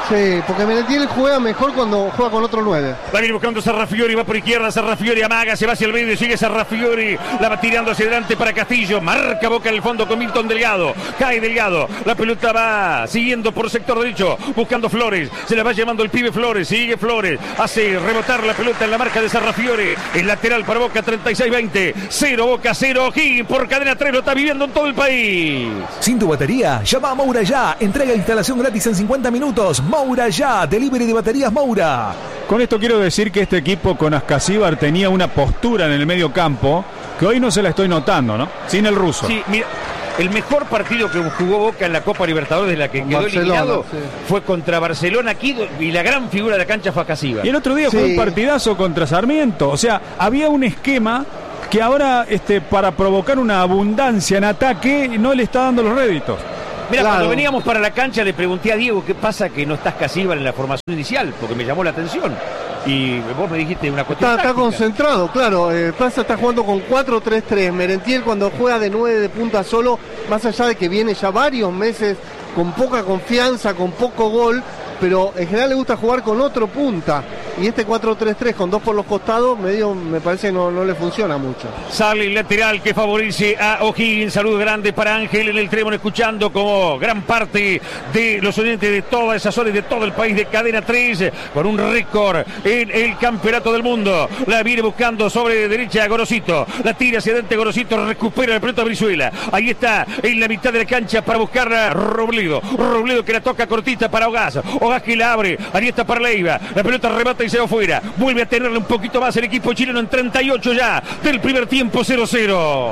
Sí, porque Merentiel juega mejor cuando juega con otro 9. Va a ir buscando Sarrafiori, va por izquierda, Sarrafiori amaga, se va hacia el medio, sigue Sarrafiori, la va tirando hacia adelante para Castillo, marca Boca en el fondo con Milton Delgado, cae Delgado, la pelota va siguiendo por sector derecho, buscando Flores, se la va llevando el pibe Flores, sigue Flores, hace rebotar la pelota en la marca de Sarrafiori, el lateral para Boca, 36-20, 0 Boca, 0 O'Higgins, por cadena 3 lo está viviendo en todo el país. Sin tu batería, llama a Moura ya, entrega e instalación gratis en 50 minutos, Moura ya, delivery de baterías Moura. Con esto quiero decir que este equipo con Ascasíbar tenía una postura en el medio campo que hoy no se la estoy notando, ¿no? Sin el ruso. Sí, mira, el mejor partido que jugó Boca en la Copa Libertadores, de la que quedó eliminado, fue contra Barcelona aquí, y la gran figura de la cancha fue Ascasíbar. Y el otro día fue un partidazo contra Sarmiento. O sea, había un esquema que ahora para provocar una abundancia en ataque no le está dando los réditos. Mira, cuando veníamos para la cancha le pregunté a Diego qué pasa que no está Ascasíbar en la formación inicial, porque me llamó la atención. Y vos me dijiste una cuestión está concentrado, claro. Plaza está jugando con 4-3-3. Merentiel cuando juega de 9 de punta solo, más allá de que viene ya varios meses con poca confianza, con poco gol, pero en general le gusta jugar con otro punta. Y este 4-3-3 con 2 por los costados, medio me parece que no le funciona mucho. Sale el lateral que favorece a O'Higgins. Saludo grande para Ángel en el Trébol, escuchando como gran parte de los oyentes de todas esas zonas, de todo el país, de Cadena 3, con un récord en el campeonato del mundo. La viene buscando sobre derecha Gorosito, la tira hacia adelante Gorosito, recupera la pelota Brizuela. Ahí está en la mitad de la cancha para buscar a Robledo que la toca cortita para Ogaz que la abre, ahí está para Leiva, la pelota rebata y se va afuera, vuelve a tenerle un poquito más el equipo chileno en 38 ya del primer tiempo. 0-0.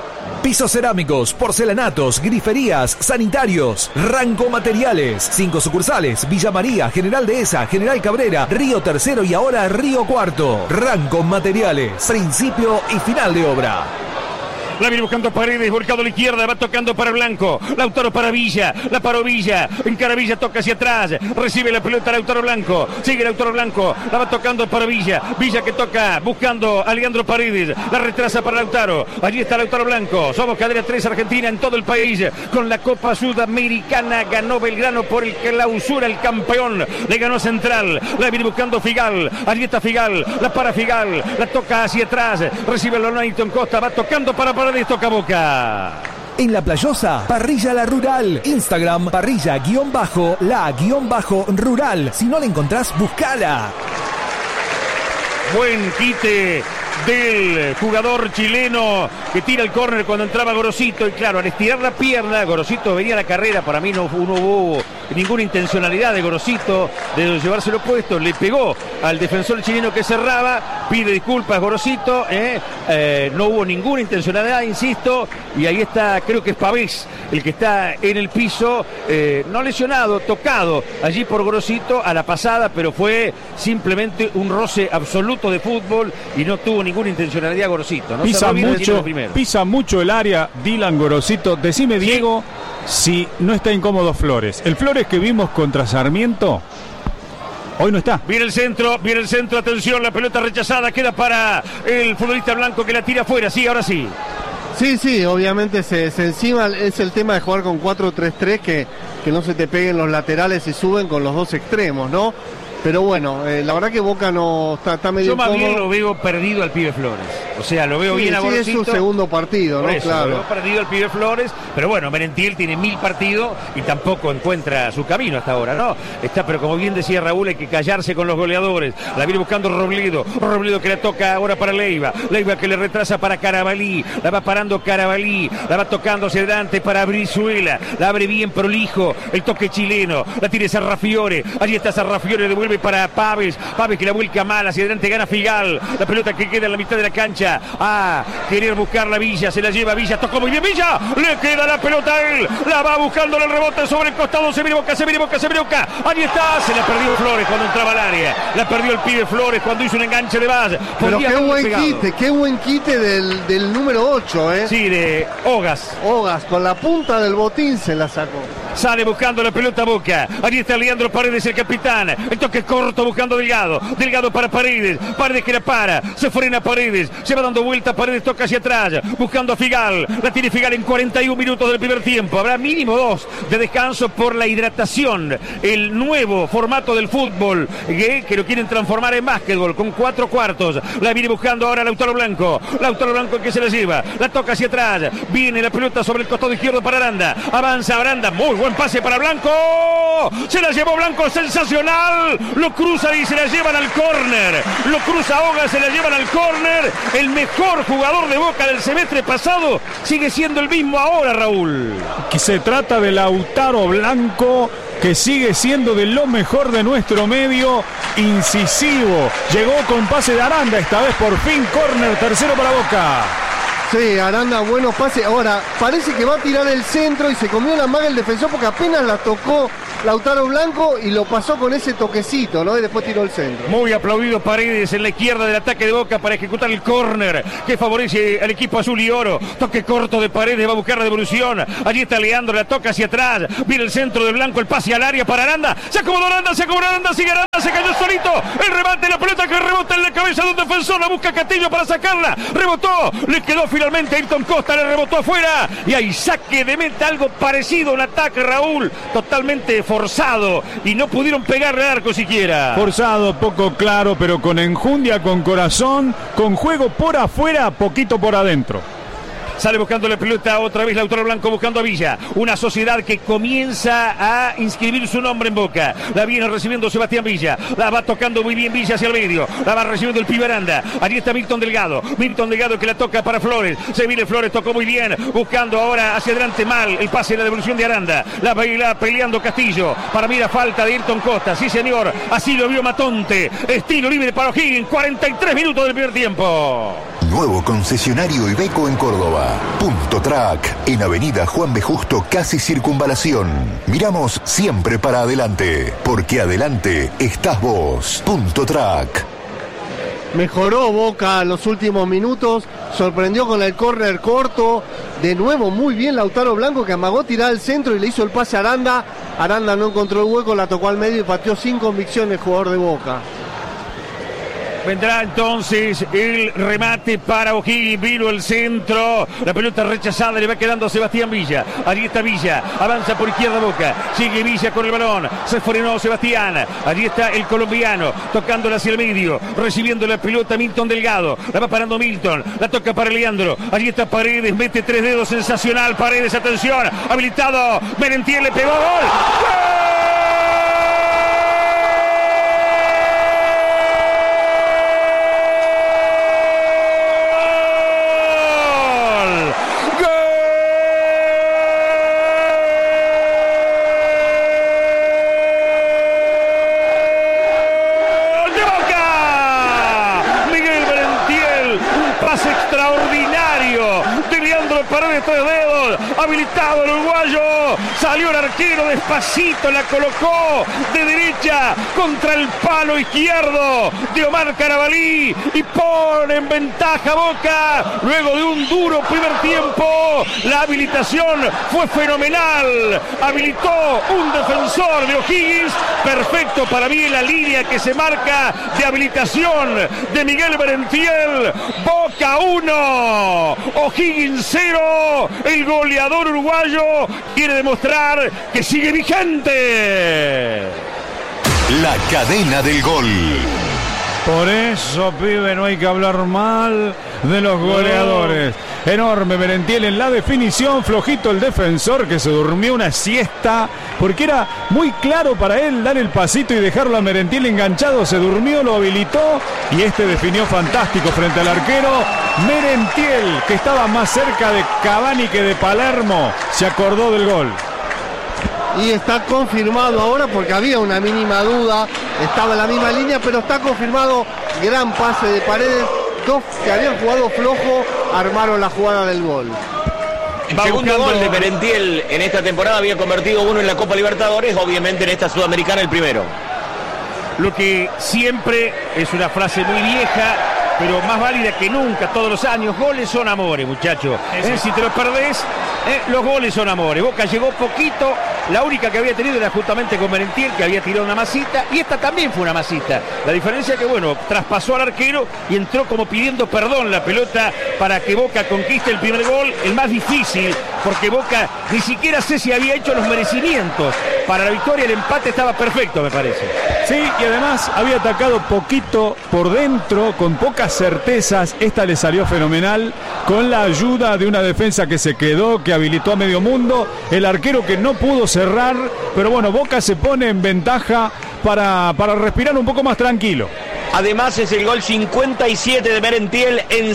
Pisos cerámicos, porcelanatos, griferías, sanitarios, Ranco Materiales, 5 sucursales, Villa María, General Dehesa, General Cabrera, Río Tercero y ahora Río Cuarto. Ranco Materiales, principio y final de obra. La viene buscando Paredes, volcado a la izquierda, va tocando para Blanco, Lautaro para Villa, la paró Villa, encara Villa, toca hacia atrás, recibe la pelota Lautaro Blanco, sigue Lautaro Blanco, la va tocando para Villa que toca, buscando a Leandro Paredes, la retrasa para Lautaro, allí está Lautaro Blanco. Somos Cadena 3 Argentina en todo el país, con la Copa Sudamericana, ganó Belgrano por el clausura, el campeón, le ganó Central, la viene buscando Figal, allí está Figal, la para Figal, la toca hacia atrás, recibe el Lonaiton Costa, va tocando para Paredes, toca Boca. En La Playosa, Parrilla La Rural. Instagram, parrilla_la_rural. Si no la encontrás, buscala. Buen quite del jugador chileno que tira el córner cuando entraba Gorosito, y claro, al estirar la pierna, Gorosito venía a la carrera, para mí no hubo ninguna intencionalidad de Gorosito de llevárselo puesto, le pegó al defensor chileno que cerraba, pide disculpas Gorosito, no hubo ninguna intencionalidad, insisto, y ahí está, creo que es Pavés el que está en el piso, no lesionado, tocado allí por Gorosito a la pasada, pero fue simplemente un roce absoluto de fútbol y no tuvo ninguna intencionalidad Gorosito, ¿no? Pisa mucho el área Dylan Gorosito. Decime, Diego, si no está incómodo Flores. El Flores que vimos contra Sarmiento hoy no está. Viene el centro, atención, la pelota rechazada, queda para el futbolista Blanco que la tira afuera, sí, ahora sí. Sí, obviamente se encima, es el tema de jugar con 4-3-3, que no se te peguen los laterales y suben con los dos extremos, ¿no? Pero bueno, la verdad que Boca no está medio incómodo. Yo más bien lo veo perdido al pibe Flores. O sea, lo veo bien a Gorosito. Sí, es su segundo partido, ¿no? Eso, claro. Lo veo perdido al pibe Flores. Pero bueno, Merentiel tiene 1000 partidos y tampoco encuentra su camino hasta ahora, ¿no? Pero como bien decía Raúl, hay que callarse con los goleadores. La viene buscando Robledo que la toca ahora para Leiva que le retrasa para Carabalí. La va parando Carabalí. La va tocando hacia adelante para Brizuela. La abre bien prolijo. El toque chileno. La tiene Sarrafiore. Allí está Sarrafiore, devuelve para Pavés que la vuelca mal hacia adelante, gana Figal, la pelota que queda en la mitad de la cancha, a querer buscar la Villa, se la lleva Villa, tocó muy bien Villa, le queda la pelota a él, la va buscando el rebote sobre el costado, se viene Boca, ahí está, se la perdió Flores cuando entraba al área, la perdió el pibe Flores cuando hizo un enganche de base. Pero qué buen quite del número 8, Sí, de Ogaz, con la punta del botín se la sacó. Sale buscando la pelota Boca. Allí está Leandro Paredes, el capitán. El toque corto buscando Delgado. Delgado para Paredes. Paredes que la para. Se frena Paredes. Se va dando vuelta. Paredes toca hacia atrás. Buscando a Figal. La tiene Figal en 41 minutos del primer tiempo. Habrá mínimo 2 de descanso por la hidratación. El nuevo formato del fútbol que lo quieren transformar en básquetbol con 4 cuartos. La viene buscando ahora Lautaro Blanco. Lautaro Blanco que se la lleva. La toca hacia atrás. Viene la pelota sobre el costado izquierdo para Aranda. Avanza Aranda. Muy buen pase para Blanco. Se la llevó Blanco. Sensacional. Lo cruza y se la llevan al córner. Lo cruza Hoga. Se la llevan al córner. El mejor jugador de Boca del semestre pasado sigue siendo el mismo ahora, Raúl. Que se trata de Lautaro Blanco, que sigue siendo de lo mejor de nuestro medio, incisivo. Llegó con pase de Aranda, esta vez por fin córner, tercero para Boca. Sí, Aranda, buenos pases. Ahora, parece que va a tirar el centro y se comió la maga el defensor porque apenas la tocó Lautaro Blanco y lo pasó con ese toquecito, ¿no? Y después tiró el centro. Muy aplaudido Paredes en la izquierda del ataque de Boca para ejecutar el córner que favorece al equipo azul y oro. Toque corto de Paredes, va a buscar la devolución. Allí está Leandro, la toca hacia atrás. Viene el centro de Blanco, el pase al área para Aranda. Se acomodó Aranda, sigue Aranda, se cayó solito. El remate, la pelota que rebota en la cabeza de un defensor. La busca Castillo para sacarla. Rebotó, le quedó finalmente Ayrton Costa, le rebotó afuera. Y hay saque de meta, algo parecido a un ataque, Raúl. Totalmente forzado y no pudieron pegarle al arco siquiera. Forzado, poco claro, pero con enjundia, con corazón, con juego por afuera, poquito por adentro. Sale buscando la pelota otra vez Lautaro Blanco buscando a Villa. Una sociedad que comienza a inscribir su nombre en Boca. La viene recibiendo Sebastián Villa. La va tocando muy bien Villa hacia el medio. La va recibiendo el pibe Aranda. Allí está Milton Delgado. Milton Delgado que la toca para Flores. Se viene Flores, tocó muy bien. Buscando ahora hacia adelante mal el pase y la devolución de Aranda. La baila peleando Castillo. Para mí la falta de Ayrton Costa. Sí, señor. Así lo vio Matonte. Estilo libre para O'Higgins. 43 minutos del primer tiempo. Nuevo concesionario Iveco en Córdoba. Punto Track, en Avenida Juan B. Justo, casi Circunvalación. Miramos siempre para adelante, porque adelante estás vos. Punto Track. Mejoró Boca en los últimos minutos, sorprendió con el córner corto. De nuevo muy bien Lautaro Blanco, que amagó tirar al centro y le hizo el pase a Aranda. Aranda no encontró el hueco, la tocó al medio y pateó sin convicción el jugador de Boca. Vendrá entonces el remate para O'Higgins. Vino el centro. La pelota rechazada. Le va quedando a Sebastián Villa. Allí está Villa. Avanza por izquierda Boca. Sigue Villa con el balón. Se frenó Sebastián. Allí está el colombiano. Tocándola hacia el medio. Recibiendo la pelota Milton Delgado. La va parando Milton. La toca para Leandro. Allí está Paredes. Mete 3 dedos. Sensacional. Paredes. Atención. Habilitado. Merentiel le pegó. ¡Gol! ¡Gol! Paredes 3 dedos, habilitado el uruguayo, salió el arquero despacito, la colocó de derecha contra el palo izquierdo de Omar Carabalí y pone en ventaja Boca luego de un duro primer tiempo. La habilitación fue fenomenal, habilitó un defensor de O'Higgins, perfecto para mí la línea que se marca de habilitación de Miguel Merentiel. Boca 1, O'Higgins 0. El goleador uruguayo quiere demostrar que sigue vigente. La cadena del gol. Por eso, pibe, no hay que hablar mal de los goleadores. Enorme Merentiel en la definición, flojito el defensor que se durmió una siesta porque era muy claro para él dar el pasito y dejarlo a Merentiel enganchado. Se durmió, lo habilitó y este definió fantástico frente al arquero. Merentiel, que estaba más cerca de Cavani que de Palermo, se acordó del gol. Y está confirmado ahora porque había una mínima duda, estaba en la misma línea, pero está confirmado. Gran pase de Paredes. Dos que habían jugado flojo armaron la jugada del gol. El segundo gol de Merentiel en esta temporada, había convertido uno en la Copa Libertadores, obviamente en esta Sudamericana el primero. Lo que siempre es una frase muy vieja, pero más válida que nunca todos los años: goles son amores, muchachos. Si te los perdés, los goles son amores. Boca llegó poquito, La única que había tenido era justamente con Merentiel, que había tirado una masita, y esta también fue una masita. La diferencia es que, bueno, traspasó al arquero y entró como pidiendo perdón la pelota para que Boca conquiste el primer gol, el más difícil, porque Boca ni siquiera sé si había hecho los merecimientos. Para la victoria el empate estaba perfecto, me parece. Sí, y además había atacado poquito por dentro, con pocas certezas. Esta le salió fenomenal, con la ayuda de una defensa que se quedó, que habilitó a medio mundo, el arquero que no pudo cerrar, pero bueno, Boca se pone en ventaja para respirar un poco más tranquilo. Además es el gol 57 de Merentiel en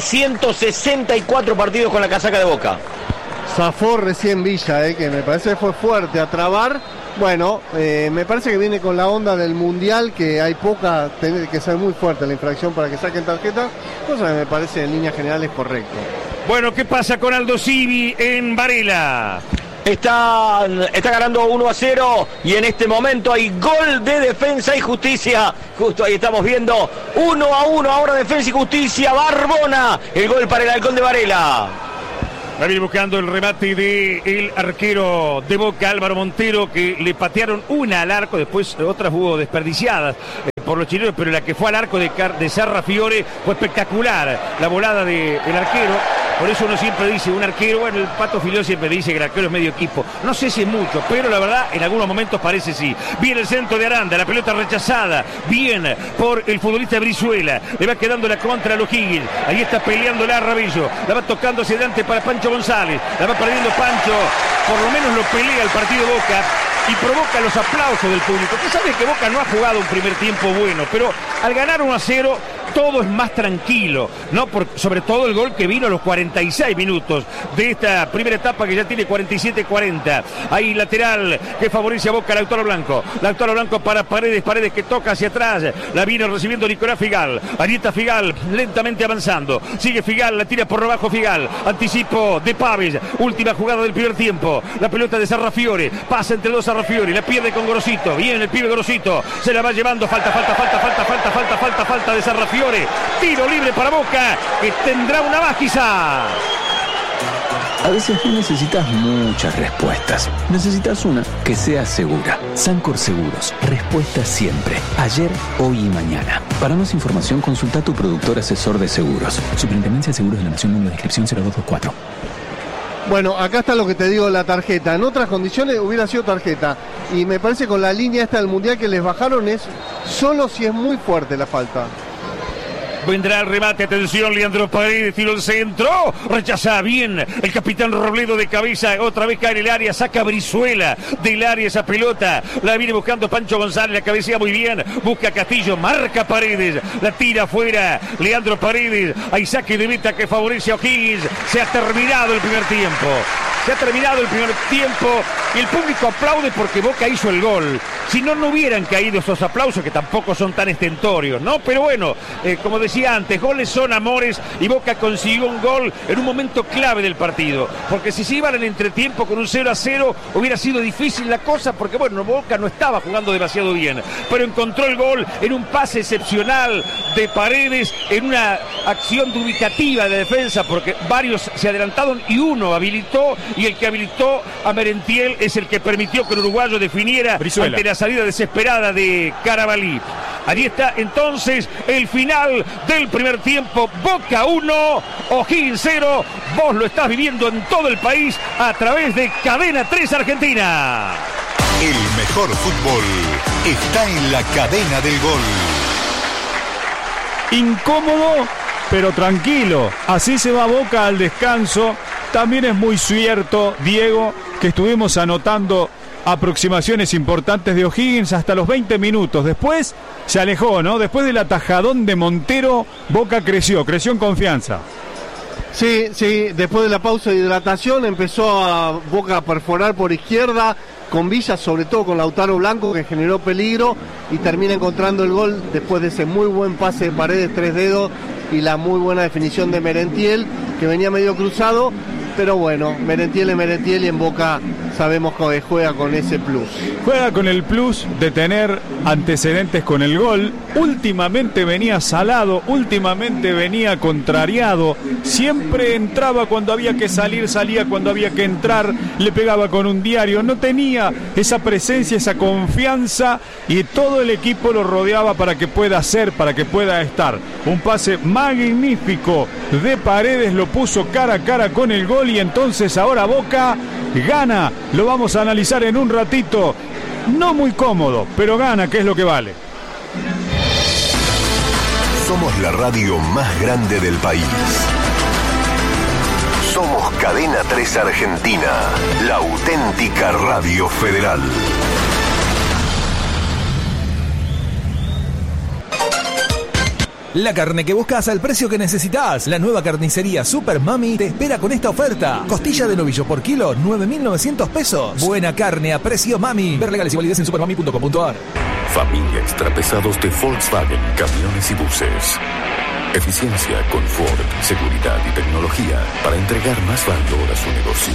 164 partidos con la casaca de Boca. Zafó recién Villa, que me parece que fue fuerte a trabar. Bueno, me parece que viene con la onda del Mundial, que hay poca, tiene que ser muy fuerte la infracción para que saquen tarjeta, cosa que me parece en líneas generales correcto. Bueno, ¿qué pasa con Aldo Civi en Varela? Está ganando 1-0 y en este momento hay gol de Defensa y Justicia. Justo ahí estamos viendo 1-1 ahora Defensa y Justicia. Barbona, el gol para el Halcón de Varela. Va a ir buscando el remate del arquero de Boca, Álvaro Montero, que le patearon una al arco, después otras hubo desperdiciadas por los chilenos, pero la que fue al arco de Sarra Fiore fue espectacular, la volada del arquero. Por eso uno siempre dice, un arquero, bueno, el Pato Filó siempre dice que el arquero es medio equipo. No sé si es mucho, pero la verdad, en algunos momentos parece sí. Viene el centro de Aranda, la pelota rechazada, bien por el futbolista Brizuela. Le va quedando la contra a los Higgins. Ahí está peleando la Rabillo. La va tocando hacia adelante para Pancho González. La va perdiendo Pancho. Por lo menos lo pelea el partido Boca y provoca los aplausos del público. Usted sabe que Boca no ha jugado un primer tiempo bueno, pero al ganar 1-0 todo es más tranquilo, ¿no? Sobre todo el gol que vino a los 46 minutos de esta primera etapa, que ya tiene 47-40. Ahí lateral que favorece a Boca, Lautaro Blanco. Lautaro Blanco para Paredes, Paredes que toca hacia atrás. La viene recibiendo Nicolás Figal. Ahí está Figal lentamente avanzando. Sigue Figal, la tira por abajo Figal. Anticipo de Paves. Última jugada del primer tiempo. La pelota de Sarra Fiore. Pasa entre dos Sarra Fiore. La pierde con Gorosito. Bien el pibe Gorosito. Se la va llevando. Falta de Sarra Fiore. Tiro libre para Boca, que tendrá una más quizá. A veces no necesitas muchas respuestas. Necesitas una que sea segura. Sancor Seguros. Respuesta siempre. Ayer, hoy y mañana. Para más información, consulta a tu productor asesor de seguros. Superintendencia de Seguros de la Nación, número de inscripción 0224. Bueno, acá está lo que te digo, la tarjeta. En otras condiciones hubiera sido tarjeta. Y me parece con la línea esta del Mundial que les bajaron es solo si es muy fuerte la falta. Vendrá el remate, atención, Leandro Paredes, tiro el centro, rechaza bien el capitán Robledo de cabeza, otra vez cae en el área, saca Brizuela del área esa pelota, la viene buscando Pancho González, la cabecea muy bien, busca Castillo, marca Paredes, la tira afuera, Leandro Paredes, hay saque de meta que favorece a O'Higgins, se ha terminado el primer tiempo. Se ha terminado el primer tiempo y el público aplaude porque Boca hizo el gol. Si no, no hubieran caído esos aplausos que tampoco son tan estentorios, ¿no? Pero bueno, como decía antes, goles son amores y Boca consiguió un gol en un momento clave del partido. Porque si se iban en entretiempo con un 0-0 hubiera sido difícil la cosa porque, bueno, Boca no estaba jugando demasiado bien. Pero encontró el gol en un pase excepcional de Paredes, en una acción dubitativa de la defensa porque varios se adelantaron y uno habilitó. Y el que habilitó a Merentiel es el que permitió que el uruguayo definiera Brizuela ante la salida desesperada de Carabalí. Ahí está entonces el final del primer tiempo. Boca 1, O'Higgins 0. Vos lo estás viviendo en todo el país a través de Cadena 3 Argentina. El mejor fútbol está en la cadena del gol. Incómodo, pero tranquilo. Así se va Boca al descanso. También es muy cierto, Diego, que estuvimos anotando aproximaciones importantes de O'Higgins hasta los 20 minutos. Después se alejó, ¿no? Después del atajadón de Montero, Boca creció en confianza. Sí, después de la pausa de hidratación empezó a Boca a perforar por izquierda, con Villa, sobre todo con Lautaro Blanco, que generó peligro y termina encontrando el gol después de ese muy buen pase de Paredes, 3 dedos, y la muy buena definición de Merentiel, que venía medio cruzado. Pero bueno, Merentiel es Merentiel y en Boca sabemos que juega con ese plus. Juega con el plus de tener antecedentes con el gol. Últimamente venía salado, últimamente venía contrariado. Siempre entraba cuando había que salir, salía cuando había que entrar, le pegaba con un diario. No tenía esa presencia, esa confianza, y todo el equipo lo rodeaba para que pueda hacer, para que pueda estar. Un pase magnífico de Paredes, lo puso cara a cara con el gol, y entonces ahora Boca gana. Lo vamos a analizar en un ratito. No muy cómodo, pero gana, que es lo que vale. Somos la radio más grande del país. Somos Cadena 3 Argentina, la auténtica radio federal. La carne que buscas al precio que necesitas. La nueva carnicería Super Mami te espera con esta oferta. Costilla de novillo por kilo, 9.900 pesos. Buena carne a precio Mami. Ver legales y validez en supermami.com.ar. Familia extrapesados de Volkswagen, camiones y buses. Eficiencia, confort, seguridad y tecnología para entregar más valor a su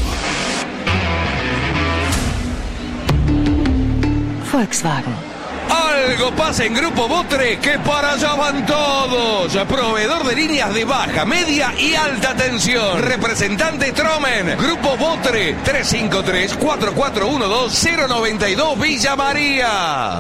negocio. Volkswagen. Algo pasa en Grupo Botre, que para allá van todos. Proveedor de líneas de baja, media y alta tensión. Representante Tromen. Grupo Botre, 353-4412-092 Villa María.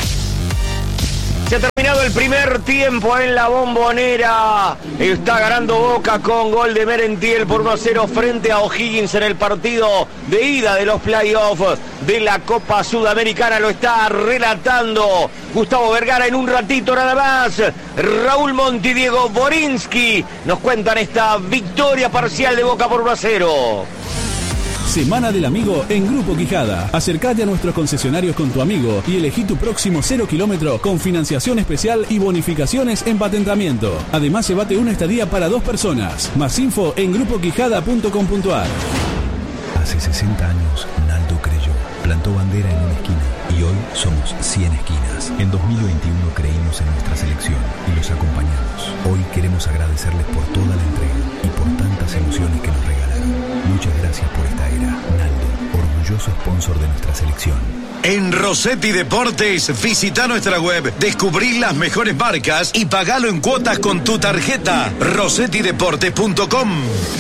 Se ha terminado el primer tiempo en la Bombonera. Está ganando Boca con gol de Merentiel por 1-0 frente a O'Higgins en el partido de ida de los playoffs de la Copa Sudamericana. Lo está relatando Gustavo Vergara en un ratito nada más. Raúl Monti y Diego Borinsky nos cuentan esta victoria parcial de Boca por 1-0. Semana del Amigo en Grupo Quijada. Acércate a nuestros concesionarios con tu amigo y elegí tu próximo 0 kilómetro con financiación especial y bonificaciones en patentamiento. Además, llévate una estadía para 2 personas. Más info en grupoquijada.com.ar. Hace 60 años, Naldo creyó, plantó bandera en una esquina y hoy somos 100 esquinas. En 2021 creímos en nuestra selección y los acompañamos. Hoy queremos agradecerles por toda la entrega y por tantas emociones que nos regalaron. Muchas gracias por esta era. Naldo, orgulloso sponsor de nuestra selección. En Rossetti Deportes, visita nuestra web, descubrí las mejores marcas y pagalo en cuotas con tu tarjeta. rossettideportes.com.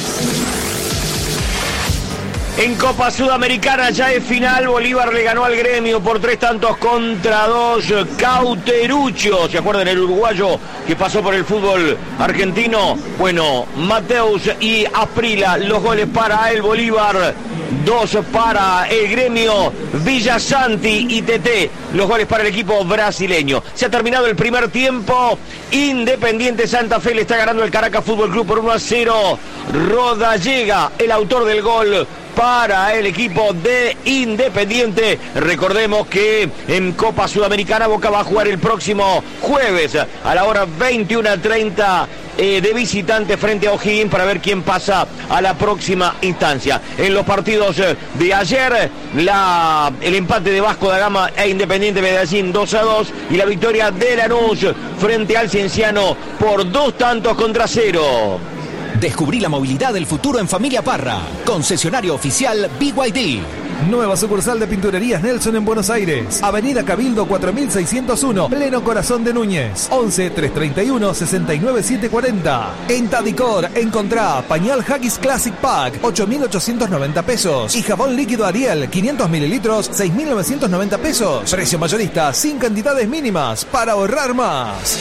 En Copa Sudamericana ya es final. Bolívar le ganó al Gremio por 3-2 Cauterucho. ¿Se acuerdan el uruguayo que pasó por el fútbol argentino? Bueno, Mateus y Asprila, los goles para el Bolívar. 2 para el Gremio, Villasanti y Tete, los goles para el equipo brasileño. Se ha terminado el primer tiempo. Independiente Santa Fe le está ganando el Caracas Fútbol Club por 1-0. Rodallega, el autor del gol para el equipo de Independiente. Recordemos que en Copa Sudamericana Boca va a jugar el próximo jueves a la hora 21:30 de visitante frente a O'Higgins para ver quién pasa a la próxima instancia. En los partidos de ayer, el empate de Vasco da Gama e Independiente Medellín 2-2 y la victoria de Lanús frente al Cienciano por 2-0. Descubrí la movilidad del futuro en Familia Parra. Concesionario oficial BYD. Nueva sucursal de Pinturerías Nelson en Buenos Aires. Avenida Cabildo 4601, pleno corazón de Núñez. 11-331-69740. En Tadicor encontrá pañal Haggis Classic Pack, 8.890 pesos. Y jabón líquido Ariel, 500 mililitros, 6.990 pesos. Precio mayorista, sin cantidades mínimas, para ahorrar más.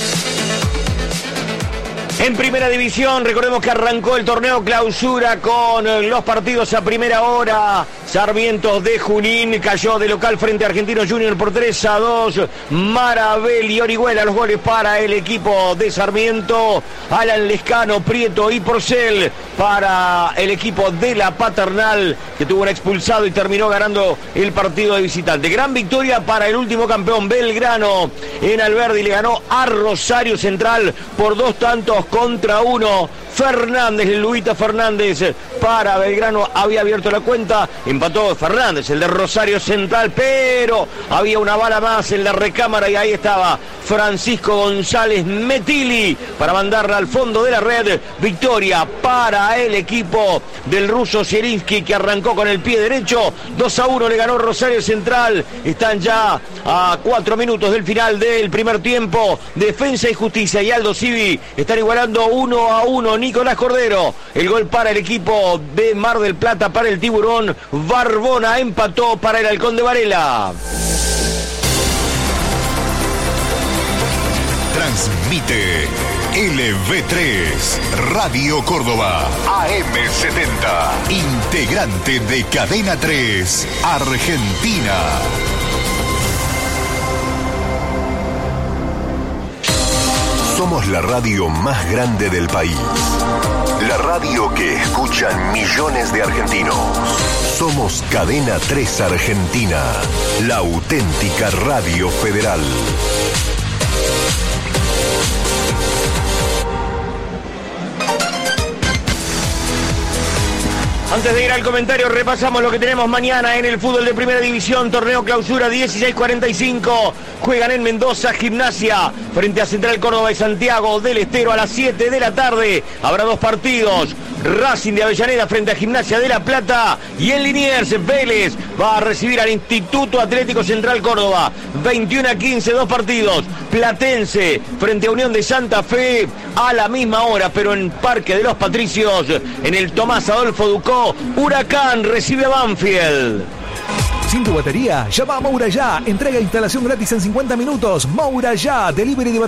En Primera División, recordemos que arrancó el torneo clausura con los partidos a primera hora. Sarmientos de Junín cayó de local frente a Argentinos Junior por 3-2. Marabel y Orihuela, los goles para el equipo de Sarmiento. Alan Lescano, Prieto y Porcel para el equipo de la Paternal, que tuvo un expulsado y terminó ganando el partido de visitante. Gran victoria para el último campeón, Belgrano. En Alberdi le ganó a Rosario Central por 2-1. Fernández, Luita Fernández para Belgrano había abierto la cuenta, empató Fernández, el de Rosario Central, pero había una bala más en la recámara y ahí estaba Francisco González Metili para mandarla al fondo de la red. Victoria para el equipo del ruso Zielinski, que arrancó con el pie derecho. 2-1 le ganó Rosario Central. Están ya a 4 minutos del final del primer tiempo. Defensa y Justicia y Aldo Civi están igualando 1-1. Nicolás Cordero, el gol para el equipo de Mar del Plata, para el Tiburón. Barbona empató para el Halcón de Varela. Transmite LV3 Radio Córdoba AM70, integrante de Cadena 3 Argentina. Somos la radio más grande del país. La radio que escuchan millones de argentinos. Somos Cadena 3 Argentina, la auténtica radio federal. Antes de ir al comentario, repasamos lo que tenemos mañana en el fútbol de Primera División. Torneo Clausura 16:45. Juegan en Mendoza Gimnasia frente a Central Córdoba y Santiago del Estero a las 7 de la tarde. Habrá 2 partidos. Racing de Avellaneda frente a Gimnasia de La Plata. Y en Liniers, Vélez va a recibir al Instituto Atlético Central Córdoba. 21:15, 2 partidos. Platense frente a Unión de Santa Fe a la misma hora, pero en Parque de los Patricios, en el Tomás Adolfo Ducó. Huracán recibe a Banfield. ¿Sin tu batería? Llama a Moura Ya. Entrega e instalación gratis en 50 minutos. Moura Ya. Delivery de batería.